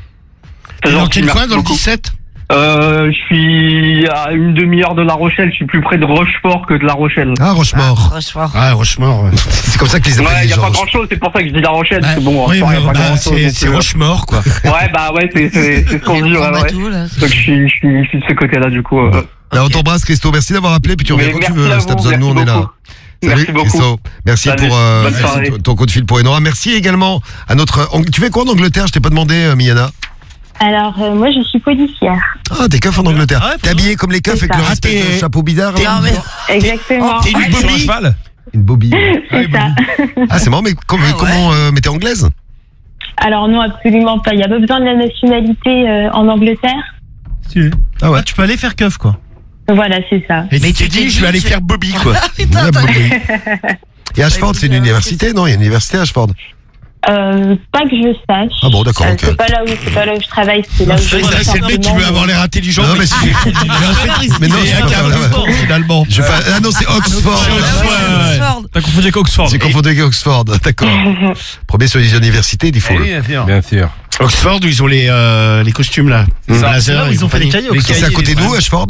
C'est Dans gentil, quel coin, merci dans le beaucoup. dix-sept? Euh, je suis à une demi-heure de La Rochelle, je suis plus près de Rochefort que de La Rochelle. Ah, Rochemort. Rochefort. Ah, Rochemort, ouais. C'est comme ça que les appellent Ouais, les il y a gens. pas grand chose, c'est pour ça que je dis La Rochelle, parce que bon, Oui, Rochefort, mais y a pas bah, grand-chose, c'est donc, c'est euh, Rochemort, quoi. Ouais, bah ouais, c'est c'est- c'est ce qu'on dit, ouais, ouais. Tout, là. Donc je suis, je suis, je suis de ce côté-là, du coup. euh. Bah, on t'embrasse, Christo. Merci d'avoir appelé, puis tu reviens Mais quand tu merci veux. à Si t'as vous, besoin de nous, on merci est là. beaucoup. Salut, Merci beaucoup. Christo. Merci Salut, pour euh, bonne merci soirée. ton- ton coup de fil pour Enora. Merci également à notre. Tu fais quoi en Angleterre? Je t'ai pas demandé, euh, Miana. Alors, euh, moi, je suis policière. Ah, t'es keuf en Angleterre. Ah ouais, T'es habillé comme les keufs C'est avec ça. leur espèce Ah, de t'es- chapeau bizarre. Non, là mais- Exactement. T'es une Sur un bobby? cheval. Une bobby. C'est ça. Ah, c'est marrant, mais com- Ah ouais. comment. euh, mais t'es anglaise? Alors, non, absolument pas. Il n'y a pas besoin de la nationalité euh, en Angleterre. Tu... Ah ouais. Ah, tu peux aller faire keuf, quoi. Voilà, c'est ça. Et Mais tu t'es tu t'es dit, je dit, vais aller tu- faire Bobby, quoi. Ouais, bobby. Et Ashford, c'est une université? Non, il y a une université à Ashford. Euh, pas que je sache. Ah bon, d'accord, Euh, ok. C'est pas là où, c'est pas là où je travaille, c'est là où je C'est ça, c'est le mec qui veut avoir l'air intelligent. Non, mais c'est. Mais non, c'est je un peux pas faire la- Oxford, finalement. Je fais- Ah non, c'est Oxford. Oxford. T'as confondu avec Oxford. J'ai confondu avec Oxford, d'accord. Premier sur les universités, il faut. Eh oui, bien sûr. Bien sûr. Oxford, où ils ont les, euh, les costumes, là. Les C'est blazers là où et ils ont fait les compagnie. cailloux. C'est à côté d'où, Ashford?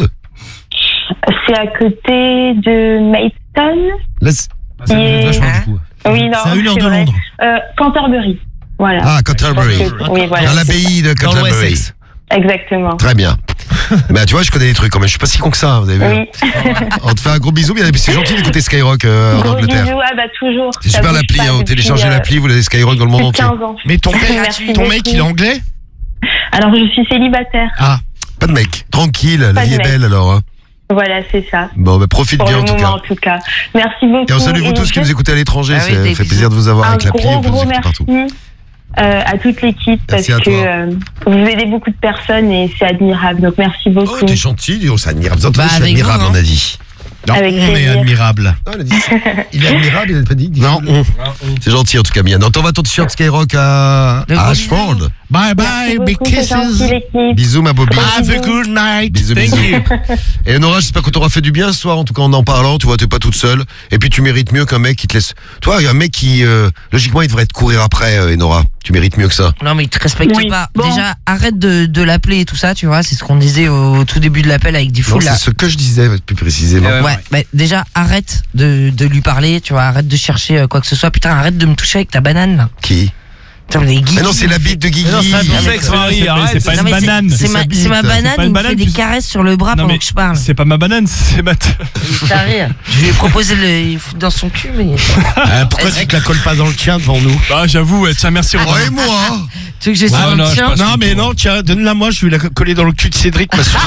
C'est à côté de Maidstone. Laisse- Ça Et- me vachement du coup. Oui, non. C'est à une heure c'est de vrai. Londres. Euh, Canterbury. Voilà. Ah, Canterbury. Je pense que- Oui, voilà. Dans l'abbaye de Dans le Canterbury. Wessex. Exactement. Très bien. Bah, tu vois, je connais des trucs quand même. Je suis pas si con que ça, vous avez vu. Oui. On te fait un gros bisou, bien. C'est gentil d'écouter Skyrock euh, en Gros Angleterre. bisous, ah bah toujours. C'est Ça super bouge l'appli, pas hein, vous depuis, téléchargez euh, l'appli, vous avez Skyrock dans le monde depuis entier. quinze ans. Mais ton mec, Merci ton mec, beaucoup. il est anglais? Alors je suis célibataire. Ah. Pas de mec, tranquille, la Pas de vie est mec. belle alors. hein. Voilà, c'est ça. Bon, bah profite Pour bien le en tout moment, cas. en tout cas. Merci beaucoup. Et on salue vous Et tous qui nous juste écoutez à l'étranger, Ah ça oui, des fait bisous. plaisir de vous avoir un avec l'appli, gros, on peut nous gros écouter partout. merci euh, à toute l'équipe parce Merci à que toi. euh, vous aidez beaucoup de personnes et c'est admirable. Donc merci beaucoup. Oh, t'es gentil, dis donc, c'est admirable. Vous entendez, Bah, je suis avec admirable, vous, on hein. a dit. Non, Avec on est plaisir. admirable. Ah, on a dit. Il est admirable, il n'a pas dit. dis- Non, on. C'est gentil en tout cas, Mia. On t'envoie ton t-shirt Skyrock à, De à gros Ashford. bisous. Bye Merci bye, big beaucoup, c'est gentil, kisses. l'équipe. Bisous, ma Bobby. Have a good night. Bisous, Thank bisous. you. Et Nora, j'espère qu'on t'aura fait du bien ce soir, en tout cas en en parlant. Tu vois, t'es pas toute seule. Et puis tu mérites mieux qu'un mec qui te laisse. Toi, il y a un mec qui, euh, logiquement, il devrait te courir après, euh, Nora. Tu mérites mieux que ça. Non, mais il te respecte Oui, pas. bon. Déjà, arrête de, de l'appeler et tout ça, tu vois. C'est ce qu'on disait au tout début de l'appel avec Non, Diffoul là. c'est ce que je disais, plus précisément. Ouais, Ouais, bah, déjà, arrête de, de lui parler, tu vois. Arrête de chercher euh, quoi que ce soit. Putain, arrête de me toucher avec ta banane là. Qui Putain, mais Guigui, Mais non, c'est la bite de Guigui. Mais non, c'est un C'est bisex, Marie, c'est- arrête. c'est pas Non, une mais c'est- banane. C'est sa ma, bite. c'est ma C'est banane, pas une il me banane, fait des puis- caresses sur le bras Non, pendant mais que je parle. C'est pas ma banane, c'est ma. Putain, rire. Je lui ai proposé de le foutre dans son cul, mais. Euh, pourquoi tu te la colles pas dans le tien devant nous? Bah, j'avoue, ouais, tiens, merci Oh, Romain. et moi Tu veux que j'essaie Ouais, dans non, le je tien passe. Non, mais non, tiens, donne-la moi, je vais la coller dans le cul de Cédric parce que.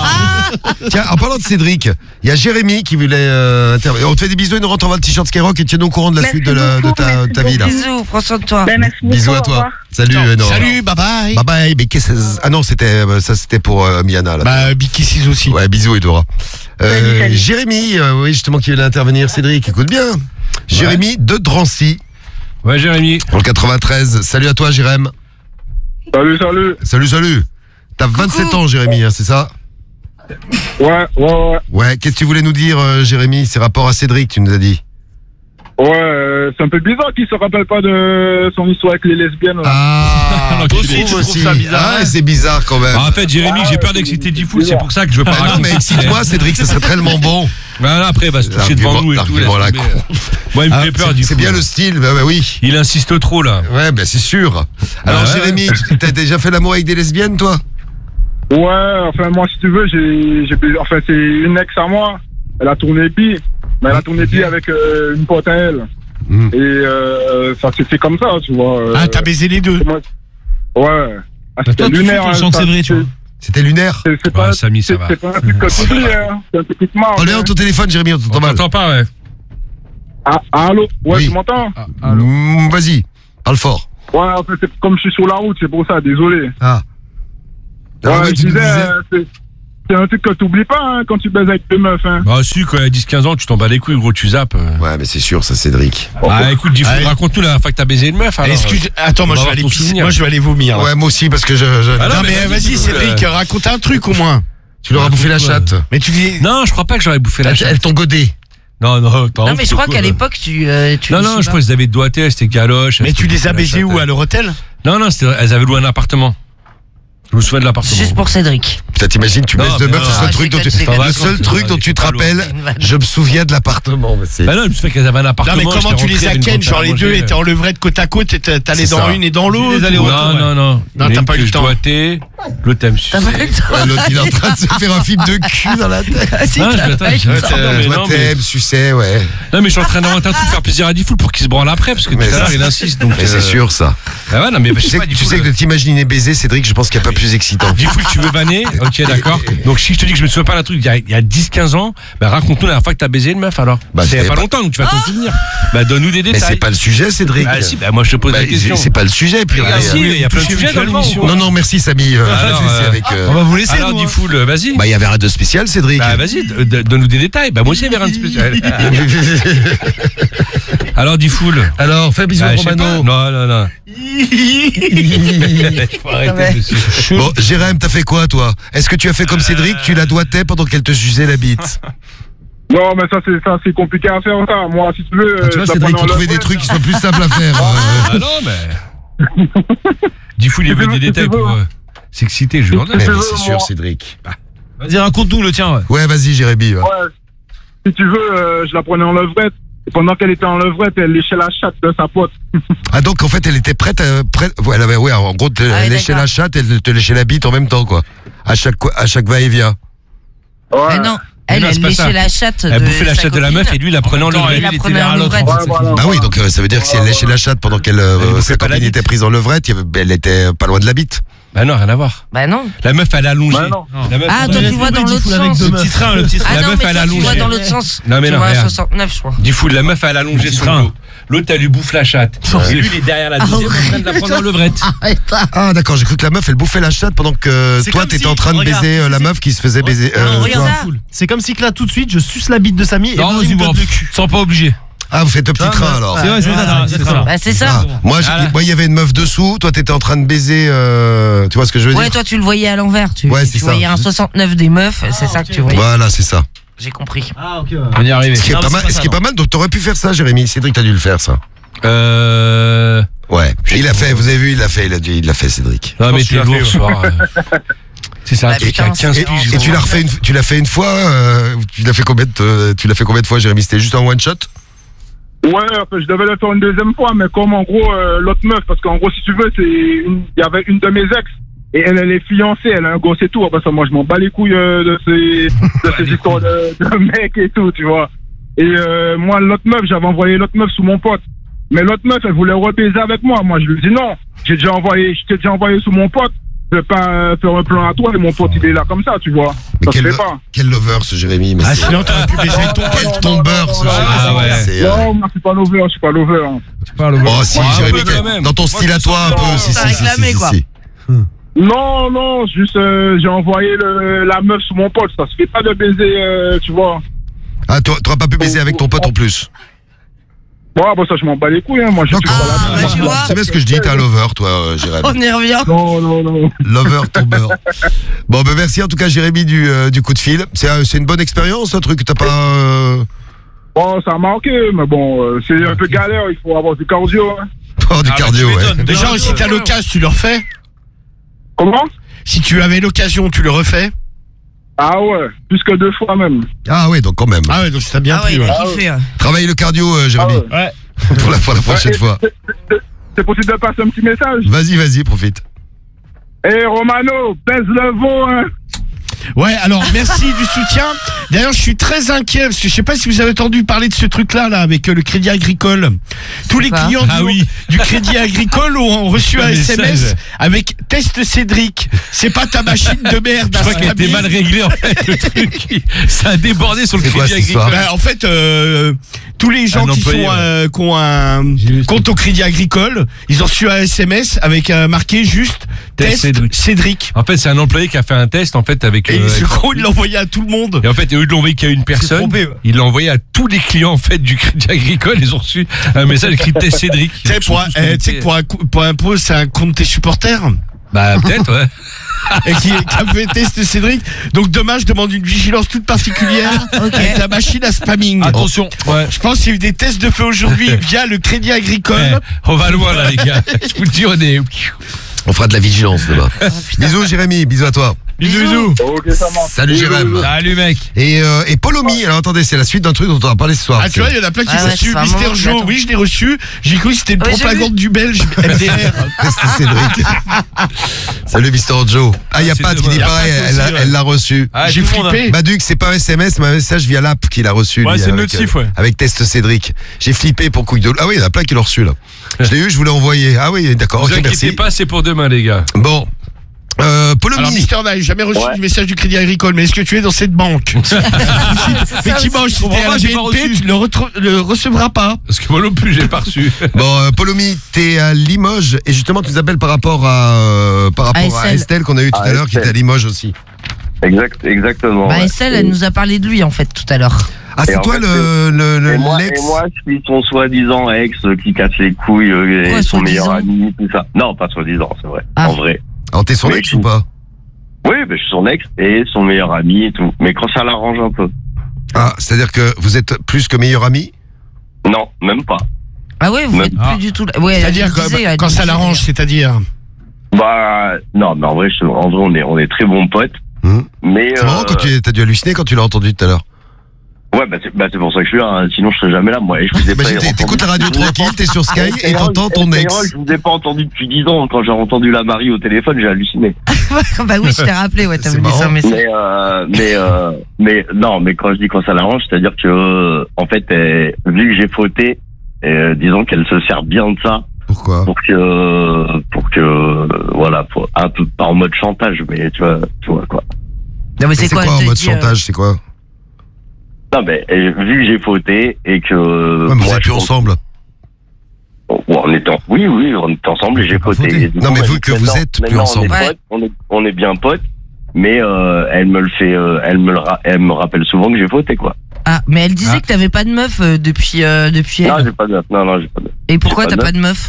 Tiens, en parlant de Cédric, il y a Jérémy qui voulait euh, intervenir. On te fait des bisous et nous on t'envoie le t-shirt Skyrock et tiens-nous au courant de la Merci suite de, la, de beaucoup, ta, merci ta vie là. Bisous, prends soin de toi. Ben, merci Bisous beaucoup, à au toi. revoir. Salut, euh, Nora. Salut, bye bye. Bye bye. Mais qu'est-ce que- Ah non, c'était euh, ça, c'était pour euh, Miana là. Bah, big kisses aussi. Ouais, bisous Edora. Euh, Salut, salut. Jérémy, euh, oui justement qui voulait intervenir. Cédric, écoute bien. Jérémy de Drancy Ouais, Jérémy. Dans le quatre-vingt-treize. Salut à toi, Jérém. Salut, salut. Salut, salut. T'as vingt-sept ans, Jérémy, hein, c'est ça? Ouais, ouais, ouais. Ouais, qu'est-ce que tu voulais nous dire, euh, Jérémy? C'est rapport à Cédric, tu nous as dit. Ouais, euh, c'est un peu bizarre qu'il se rappelle pas de son histoire avec les lesbiennes. Là. Ah, toi aussi, tu trouves ça bizarre. Ah, c'est bizarre quand même. Ah, en fait, Jérémy, j'ai peur d'exciter Diffoul, c'est pour ça que je veux pas Ah non, raconter. mais excite-moi, Cédric, ça serait tellement bon. Voilà, après, il va se toucher devant nous et tout. L'argument laisse là, tomber. con. Moi, il me Ah, fait peur, c'est- Diffoul. C'est bien le style, bah, bah oui. Il insiste trop, là. Ouais, bah c'est sûr. Alors, ouais. Jérémy, tu- t'as déjà fait l'amour avec des lesbiennes, toi? Ouais, enfin, moi, si tu veux, j'ai. j'ai- Enfin, c'est une ex à moi. Elle a tourné bi. Mais elle a tourné bi avec euh, une pote à elle. Mm. Et euh, ça s'est fait comme ça, tu vois. euh, Ah, t'as baisé les deux. moi- Ouais. Ah, Bah, toi, tu lunaire. fous, tu hein, sens que ça, c'est vrai, tu c'est- vois. C'était lunaire? C'est c'est pas, Ouais, Samy, ça c'est- va. c'est pas un truc que tu dis, hein. C'est un truc qui te marre. Enlève ton téléphone, Jérémy, on t'entend On mal. t'entend pas, ouais. Ah, allô? Ouais, Oui. tu m'entends? Mm, Vas-y, parle fort. Ouais, en fait, c'est comme je suis sur la route, c'est pour ça, désolé. Ah. Alors, Ouais, ouais, je tu nous disais, disais- euh, c'est c'est un truc que t'oublies pas hein, quand tu baises avec deux meufs. Hein. Bah, si, quand il y a dix quinze ans, tu t'en bats les couilles, gros, tu zappes. Ouais, mais c'est sûr, ça, Cédric. Ah, écoute, Diffoul, Allez. raconte-nous la fois que t'as baisé une meuf, alors. Excuse, attends, moi on je va vais aller avoir ton pisser. souvenir. Moi je vais aller vomir. là. Ouais, moi aussi, parce que je. je- Ah non, non, mais mais vas-y, vas-y, Cédric, euh, raconte un truc au moins. Tu leur as bouffé la chatte. Mais tu dis. Non, je crois pas que j'aurais bouffé la Elles chatte. elles t'ont godé. Non, non, t'as Non, honte, mais je crois quoi. qu'à l'époque, tu. euh, tu Non, les non, je suivais. crois qu'ils avaient doigté, c'était galoche. Mais tu les as baisés où, à leur hôtel? Non, non, c'était- elles avaient loué un appartement. Je me souviens de l'appartement. Juste pour Cédric. Putain, t'imagines, tu Non, baisses deux mais meufs, non, le seul ah, truc dont tu, c'est le pas seul grave, truc c'est dont pas tu te lourd. rappelles, je me souviens de l'appartement. mais c'est- Bah non, je me souviens qu'elles avaient un appartement. Non, mais comment j'étais tu les rentré, as elles ken? me Genre les montaient à deux manger. étaient en levrette côte à côte et t'a- t'allais C'est dans ça. une et dans l'autre? Non, non, non. Non, t'as pas eu le temps. Doigté, l'autre t'aimes T'as pas eu le temps. Ouais, l'autre, il est en train de se faire un film de cul dans la tête. Ah, si, Non, je t'as m'attends, pas eu je le m'attends. temps. Non, mais Toi, non, mais- t'aimes, sucais, ouais. Non, mais je suis en train d'inventer un truc, faire plaisir à Diffoul pour qu'il se branle après, parce que tout Mais à l'heure ça- il insiste. Donc, Mais c'est euh, sûr, ça. Ah ouais, non, mais je Tu sais sais, pas, que- tu Diffoul, sais que euh, de t'imaginer baiser, Cédric, je pense qu'il n'y a pas plus excitant. Diffoul, tu veux vanner? Ok, d'accord. Donc si je te dis que je me souviens pas d'un truc il y a, il y a dix quinze ans, bah raconte-nous la dernière fois que t'as baisé une meuf alors. Bah, c'est il y a c'était pas pas- longtemps, donc tu vas t'en souvenir. Bah donne-nous des Mais détails. c'est pas le sujet, Cédric. Bah si, bah moi je te pose Bah, la question. c'est pas le sujet, puis Ah euh, si, il y a plein de sujets dans l'émission. Non, non, merci, Samy. Euh, Alors, je vais essayer euh, avec, euh, On va vous laisser, Alors nous, hein. Diffoul, euh, vas-y. Bah, il y avait rien de spécial, Cédric. Bah vas-y, d- d- donne-nous des détails. Bah moi aussi il y avait rien de spécial. Alors Diffoul. Alors, fais bisous Bah, à je sais Romano. pas. Non, non, non. Il faut arrêter dessus. Bon, Jérém, t'as fait quoi, toi? Est-ce que tu as fait comme Cédric, tu la doigtais pendant qu'elle te suçait la bite? Non, mais ça, c'est ça, c'est compliqué à faire, ça. Moi, si tu veux. Ah, tu vois, euh, je la Cédric, prenais faut en trouver levrette. des trucs qui soient plus simples à faire. euh. Ah non, mais. Diffoul, il veut des détails pour euh, s'exciter, je Mais, mais veux, c'est sûr, moi. Cédric. Vas-y, raconte-nous le tien, ouais. Ouais, vas-y, Jérémy. ouais. Ouais. Si tu veux, euh, je la prenais en levrette. Et pendant qu'elle était en levrette, elle léchait la chatte de sa pote. Ah, donc, en fait, elle était prête à. Prête... Ouais, elle avait- ouais, en gros, te- Ah, elle léchait d'accord. la chatte, elle te léchait la bite en même temps, quoi. À chaque, à chaque va-et-vient. Ouais. Mais non, Mais elle, non, c'est elle pas léchait ça. la chatte. Elle de bouffait la sa chatte de la copine. meuf et lui la prenait en temps, levrette. il la Il était prenait en derrière l'autre. levrette. Ouais, voilà. Bah oui, donc euh, ça veut dire que si elle léchait la chatte pendant qu'elle euh, Elle bouffait sa pas la copine bite. était prise en levrette, il y avait- elle était pas loin de la bite. Bah non, rien à voir. Bah non. La meuf, elle a allongé. Bah non. La meuf, Ah, toi, tu vois dans l'autre sens. Le petit train, le petit train. Ah La non, meuf, mais elle toi, a tu vois allongé. dans l'autre sens. Non, mais Tu non, vois à regarde. soixante-neuf, je crois. Diffoul, la meuf, elle a allongé Petit son train. dos. L'autre, elle lui bouffe la chatte. Et lui, il est derrière la deuxième, en train de la prendre en levrette. Ah, d'accord, j'ai cru que la meuf, elle bouffait la chatte pendant que C'est toi, comme t'étais si- en train de regarde, baiser euh, la c'est- meuf qui se faisait baiser. Non, euh, regarde toi. ça. C'est comme si que là, tout de suite, je suce la bite de Samy et Non, moi, vas-y, il me bon, donne le cul. sans pas obligé. Ah, vous faites le petit Ah, train ouais. alors. C'est vrai, c'est ça, c'est ça. Bah, c'est ça. Ah, moi, j'ai- Voilà. moi, il y avait une meuf dessous, toi, t'étais en train de baiser. euh, tu vois ce que je veux Ouais, dire? toi, tu le voyais à l'envers. Tu, Ouais, tu c'est ça. voyais un soixante-neuf des meufs, c'est ça que tu voyais. Voilà, c'est ça. J'ai compris. Ah, ok. On y est arrivé. Ce qui est Non, pas mais mal, c'est pas ce ça, qui est pas mal, donc t'aurais pu faire ça, Jérémy. Cédric, t'as dû le faire, ça. Euh. Ouais. Il l'a fait, vous avez vu, il l'a fait, il a dit- il l'a fait, Cédric. Non, mais pense que t'es tu l'as lourd fait, ce soir. euh. C'est ça, Bah, qui putain, a quinze c'est- piges. Et tu l'as refait une, tu l'as fait une fois, euh, tu l'as fait combien de, tu l'as fait combien de fois, Jérémy? C'était juste un one shot? Ouais, enfin, je devais le faire une deuxième fois, mais comme en gros, euh, l'autre meuf, parce qu'en gros, si tu veux, c'est une- il y avait une de mes ex, et elle, elle est fiancée, elle a un gosse et tout. Parce que moi, je m'en bats les couilles euh, de ces, de ces histoires de, de mecs et tout, tu vois. Et euh, moi, l'autre meuf, j'avais envoyé l'autre meuf sous mon pote. Mais l'autre meuf, elle voulait rebaiser avec moi. Moi, je lui dis non, j'ai déjà envoyé, je t'ai déjà envoyé sous mon pote. Je vais pas euh, faire un plan à toi et mon pote, il est là comme ça, tu vois. Mais Ça se quel, fait pas. quel lover, ce Jérémy. Mais Ah, c'est- sinon, t'aurais pu baiser ton quel non, tombeur, non, ce non, Jérémy. ah ouais. C'est, euh, Non, moi, je suis pas l'over, je suis pas l'over. hein. Oh, si, Ouais, un Jérémy, peu quand même. dans ton style à toi, un peu. Si, T'as si, si, réclamé, si, quoi. si. Non, non, juste euh, j'ai envoyé le, la meuf sous mon pote. Ça se fait pas de baiser, euh, tu vois. Ah, toi, t'auras pas pu baiser avec ton pote en plus. Bon, bon, ça, je m'en bats les couilles, hein. Moi, je suis pas là. bah, tu vois. C'est bien ce que je dis, t'es un lover, toi, euh, Jérémy. On y revient. Non, non, non. Lover, tombeur. Bon, ben merci en tout cas, Jérémy, du, euh, du coup de fil. C'est euh, c'est une bonne expérience, un truc que t'as pas. Euh... Bon, ça a marqué, mais bon, euh, c'est un peu galère, il faut avoir du cardio. Hein. Oh, du Ah, cardio, bah, tu ouais. m'étonnes. Déjà, si t'as l'occasion, tu le refais. Comment? Si tu avais l'occasion, tu le refais. Ah ouais, plus que deux fois même. Ah ouais, donc quand même. Ah ouais, donc ça bien Ah ouais, pris. il a ouais. kiffé. hein. Travaille le cardio, euh, Jérémy. Ah Ouais. Pour la, pour la prochaine Ouais, fois. c'est- c'est- C'est possible de passer un petit message? Vas-y, vas-y, profite. Eh Romano, pèse le veau, hein. Ouais, alors merci du soutien. D'ailleurs, je suis très inquiet parce que je sais pas si vous avez entendu parler de ce truc-là là avec euh, le Crédit Agricole. Tous les Quoi clients Ah du, oui. du Crédit Agricole ont reçu un Un S M S message. avec test Cédric. C'est pas ta machine de merde. Je crois qu'elle était mal réglée en fait le truc. Ça a débordé sur le C'est quoi, Crédit cette histoire Agricole. Ben, en fait, euh, tous les gens Un qui, sont, employé, ouais. euh, qui ont un J'ai vu compte au Crédit Agricole, ils ont reçu un S M S avec euh, marqué juste Test test Cédric. Cédric. En fait, c'est un employé qui a fait un test en fait avec. Et euh, ce avec- gros, il l'a envoyé à tout le monde. Et en fait, au lieu de l'envoyer qu'à une personne, trompé, ouais. il l'a envoyé à tous les clients en fait du Crédit Agricole. Ils ont reçu un message écrit test Cédric. Tu sais, pour un, eh, tu sais que pour un, coup- pour un pot, c'est un compte de tes supporters. Bah peut-être ouais. Et qui, qui a fait test Cédric. Donc demain, je demande une vigilance toute particulière ok. avec la machine à spamming. Attention. Ouais. Je pense qu'il y a eu des tests de fait aujourd'hui via le Crédit Agricole. Eh, on va loin là les gars. Je vous le dis, on est. On fera de la vigilance demain. Bisous, Jérémy, bisous à toi. Bisous bisous. Ok, ça marche. Salut, Jérémy. Salut mec. Et, euh, et Polomi, alors attendez, c'est la suite d'un truc dont on va parler ce soir. Ah, tu vois, il y en a plein qui Ah ont ouais, reçu ça fait un Mister moment que Joe. j'attends. Oui, je l'ai reçu. J'ai cru que c'était une Ouais, j'ai propagande du Belge M D R. Test Cédric. Salut, Mister Joe. Ah, il y a c'est Pat qui dommage. dit Y a pareil, Pat elle aussi, a- ouais. elle l'a reçu. Ah, J'ai tout le monde, flippé. Baduc, c'est pas un S M S, mais un message via l'app qu'il a reçu. Ouais, lui, c'est une avec, notif, euh, ouais. avec test Cédric. J'ai flippé pour couille de. Ah oui, il y en a plein qui l'ont reçu là. Je l'ai eu, je voulais envoyer. Ah oui, d'accord. Vous Ok, inquiétez merci. pas, c'est pour demain les gars. Bon. Euh, Polomi. Alors, Mister n'a jamais reçu Ouais. de message du Crédit Agricole, mais est-ce que tu es dans cette banque? Effectivement, si comprends t'es à pas, la j'ai pas B N P, reçu. tu le, retro- le recevras pas. Parce que moi non plus, j'ai pas reçu. Bon, euh, Polomi, t'es à Limoges et justement tu nous appelles par rapport à euh, par rapport à Estelle. Estelle qu'on a eu tout Ah, à l'heure qui Estelle. était à Limoges aussi. Exact, exactement. Bah, ouais. Estelle, elle nous a parlé de lui en fait tout à l'heure. Ah, Et c'est en toi fait, le le le- Et moi, l'ex. et moi, je suis son soi-disant ex euh, qui casse les couilles euh, Quoi, et son meilleur soi-disant ami, tout ça. Non, pas soi-disant, c'est vrai. Ah. En vrai. Alors t'es son Mais ex tu- ou pas? Oui, ben, je suis son ex et son meilleur ami et tout. Mais quand ça l'arrange un peu. Ah, c'est-à-dire que vous êtes plus que meilleurs amis? Non, même pas. Ah ouais, vous Mais- faites Ah. plus du tout. Ouais, C'est-à-dire elle que, disait, bah, elle quand ça disait, l'arrange, c'est-à-dire. Bah, non, mais en vrai, je- en vrai on, est, on est très bons potes. Hmm. Mais. C'est marrant euh, quand tu as dû halluciner quand tu l'as entendu tout à l'heure. Ouais, bah c'est bah, c'est pour ça que je suis là. hein. Sinon, je serais jamais là, moi. Et je vous ai pas Imagine, t'é- entendu- t'écoutes la radio je vous ai tranquille, pas- t'es sur Sky Eh, et t'entends ton eh, ex. Je vous ai pas entendu depuis dix ans. Quand j'ai entendu la Marie au téléphone, j'ai halluciné. bah oui, je t'ai rappelé, ouais, t'as C'est voulu ça, marrant. mais c'est. Mais, euh, mais, euh, mais non, mais quand je dis quand ça l'arrange, c'est-à-dire que, euh, en fait, euh, vu que j'ai fauté, euh, disons qu'elle se sert bien de ça Pourquoi? pour que, pour que, euh, voilà, pour, un peu pas en mode chantage, mais tu vois, tu vois quoi. Non, mais Mais c'est C'est quoi, quoi elle en te mode dit, euh, chantage? C'est quoi? Non, mais euh, vu que j'ai fauté et que, Ouais, mais vous moi, êtes plus je- ensemble. Ouais, on était en- oui, oui, on était ensemble et j'ai pas fauté. fauté. Et du Non, coup, mais elle- vous, que vous maintenant- êtes plus maintenant, ensemble. On est, Ouais. potes, on est, on est bien potes, mais euh, elle me le fait, euh, elle me le, ra- elle me rappelle souvent que j'ai fauté, quoi. Ah, mais elle disait Ah. que t'avais pas de meuf euh, depuis, euh, depuis Non, elle. j'ai pas de meuf. Non, non, j'ai pas de meuf. Et pourquoi j'ai t'as pas pas de de meuf?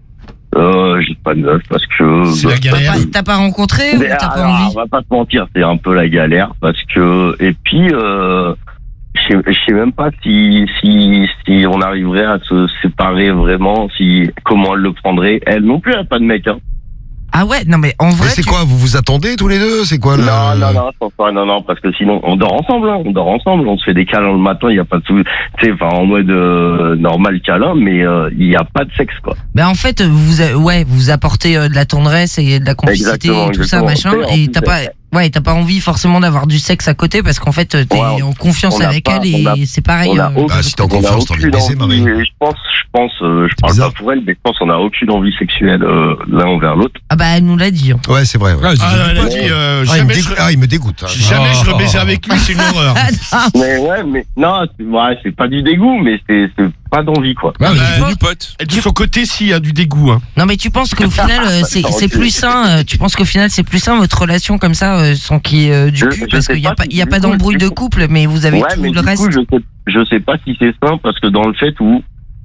Euh, j'ai pas de meuf parce que. C'est la bah, galère. T'as pas- T'as pas rencontré ou mais t'as pas alors, envie? on va pas se mentir, c'est un peu la galère parce que et puis euh, je sais- je sais même pas si si si on arriverait à se séparer vraiment, si comment elle le prendrait. Elle non plus elle a pas de mec, hein. Ah ouais, non mais en Mais vrai. c'est tu- quoi? Vous vous attendez tous les deux? C'est quoi le... Non, non, non, je pense pas, non, non, parce que sinon, on dort ensemble, hein, on dort ensemble, on se fait des câlins le matin, il y a pas de sou... tu sais, enfin, en mode euh, normal câlin, mais euh, il y a pas de sexe, quoi. Ben en fait, vous, a- ouais, vous apportez euh, de la tendresse et de la complicité Exactement, et tout ça, exactement. machin, Et en et plus, t'as pas, ouais, t'as pas envie forcément d'avoir du sexe à côté parce qu'en fait, t'es Ouais, en confiance on a avec pas- elle et on a- c'est pareil. on a euh, aucun- Bah, si t'es en on a confiance, t'as envie de aucune baiser, envie, Marie. et Je pense, je pense, euh, je parle bizarre. pas pour elle, mais je pense qu'on a aucune envie sexuelle euh, l'un envers l'autre. Ah bah elle nous l'a dit. hein. Ouais, c'est vrai. ouais. Ah, Ah, elle a dit, euh, Ah, il me jamais, je, dégoûte, ah, il me dégoûte. hein. jamais je Oh. rebaisais avec lui, c'est une horreur. Mais ouais, mais non, c'est ouais, c'est pas du dégoût, mais c'est c'est pas d'envie, quoi. Ouais, vous bah, êtes devenus potes. Et de son côté, s'il y a du dégoût. Hein. Non mais tu penses qu'au final euh, c'est c'est plus sain, euh, tu penses qu'au final c'est plus sain votre relation comme ça euh, sans qu'il y ait euh, du Je- cul je parce sais qu'il y a pas pas si il y a du pas coup, d'embrouille du de coup- couple mais vous avez Ouais, tout mais le du reste. coup, je sais, je sais pas si c'est sain parce que dans le fait où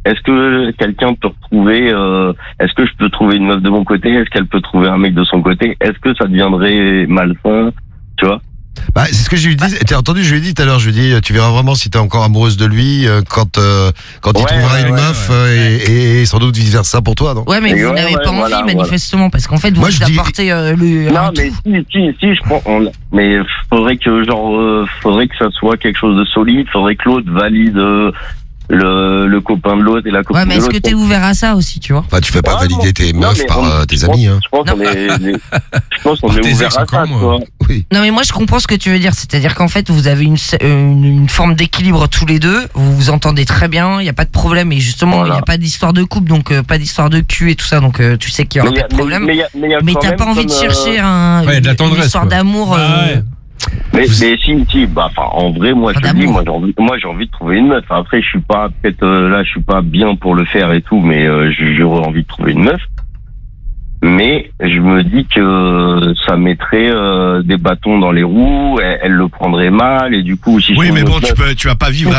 est-ce que quelqu'un peut retrouver, euh, est-ce que je peux trouver une meuf de mon côté? Est-ce qu'elle peut trouver un mec de son côté? Est-ce que ça deviendrait malsain? Tu vois? Bah, c'est ce que je lui dis. T'as entendu, je lui ai dit tout à l'heure, je lui ai dit, tu verras vraiment si t'es encore amoureuse de lui euh, quand, euh, quand il Ouais, trouvera ouais, une ouais, meuf ouais. euh, et, et sans doute vice versa pour toi, non? Ouais, mais Et vous ouais, n'avez ouais, pas envie, voilà, manifestement, parce qu'en fait, vous Moi, vous je dis- apportez euh, le. Non, un mais tout. si, si, si, je prends, on- mais faudrait que, genre, euh, faudrait que ça soit quelque chose de solide, faudrait que l'autre valide, euh, le, le copain de l'autre et la copine Ouais, mais de est-ce l'autre. que t'es ouvert à ça aussi, tu vois? Enfin, tu fais pas Ouais, valider non. tes Non, meufs mais par on- euh, tes je pense- amis, hein. Je pense qu'on est, je pense qu'on Par est tes ouvert ex à encore, ça, moi. tu vois. Oui. Non, mais moi, je comprends ce que tu veux dire. C'est-à-dire qu'en fait, vous avez une, une, une forme d'équilibre tous les deux. Vous vous entendez très bien. Il n'y a pas de problème. Et justement, il Voilà. n'y a pas d'histoire de couple, donc euh, pas d'histoire de cul et tout ça. Donc, euh, tu sais qu'il y aura Mais y pas a- de problème. mais- mais y a- mais y a Mais quand t'as même pas envie de comme, chercher euh, un, Ouais, de la une, tendresse, une histoire quoi. d'amour. Bah euh, ouais. Mais, mais si, si, bah, enfin, en vrai, moi, Pas je te dis, d'amour. moi, j'ai envie, moi, j'ai envie de trouver une meuf. Après, je suis pas, peut-être, euh, là, je suis pas bien pour le faire et tout, mais, euh, j'ai- j'aurais envie de trouver une meuf. Mais, je me dis que ça mettrait, euh, des bâtons dans les roues, elle, elle le prendrait mal, et du coup, si je Oui, trouve mais une bon, autre tu meuf- peux, tu vas pas vivre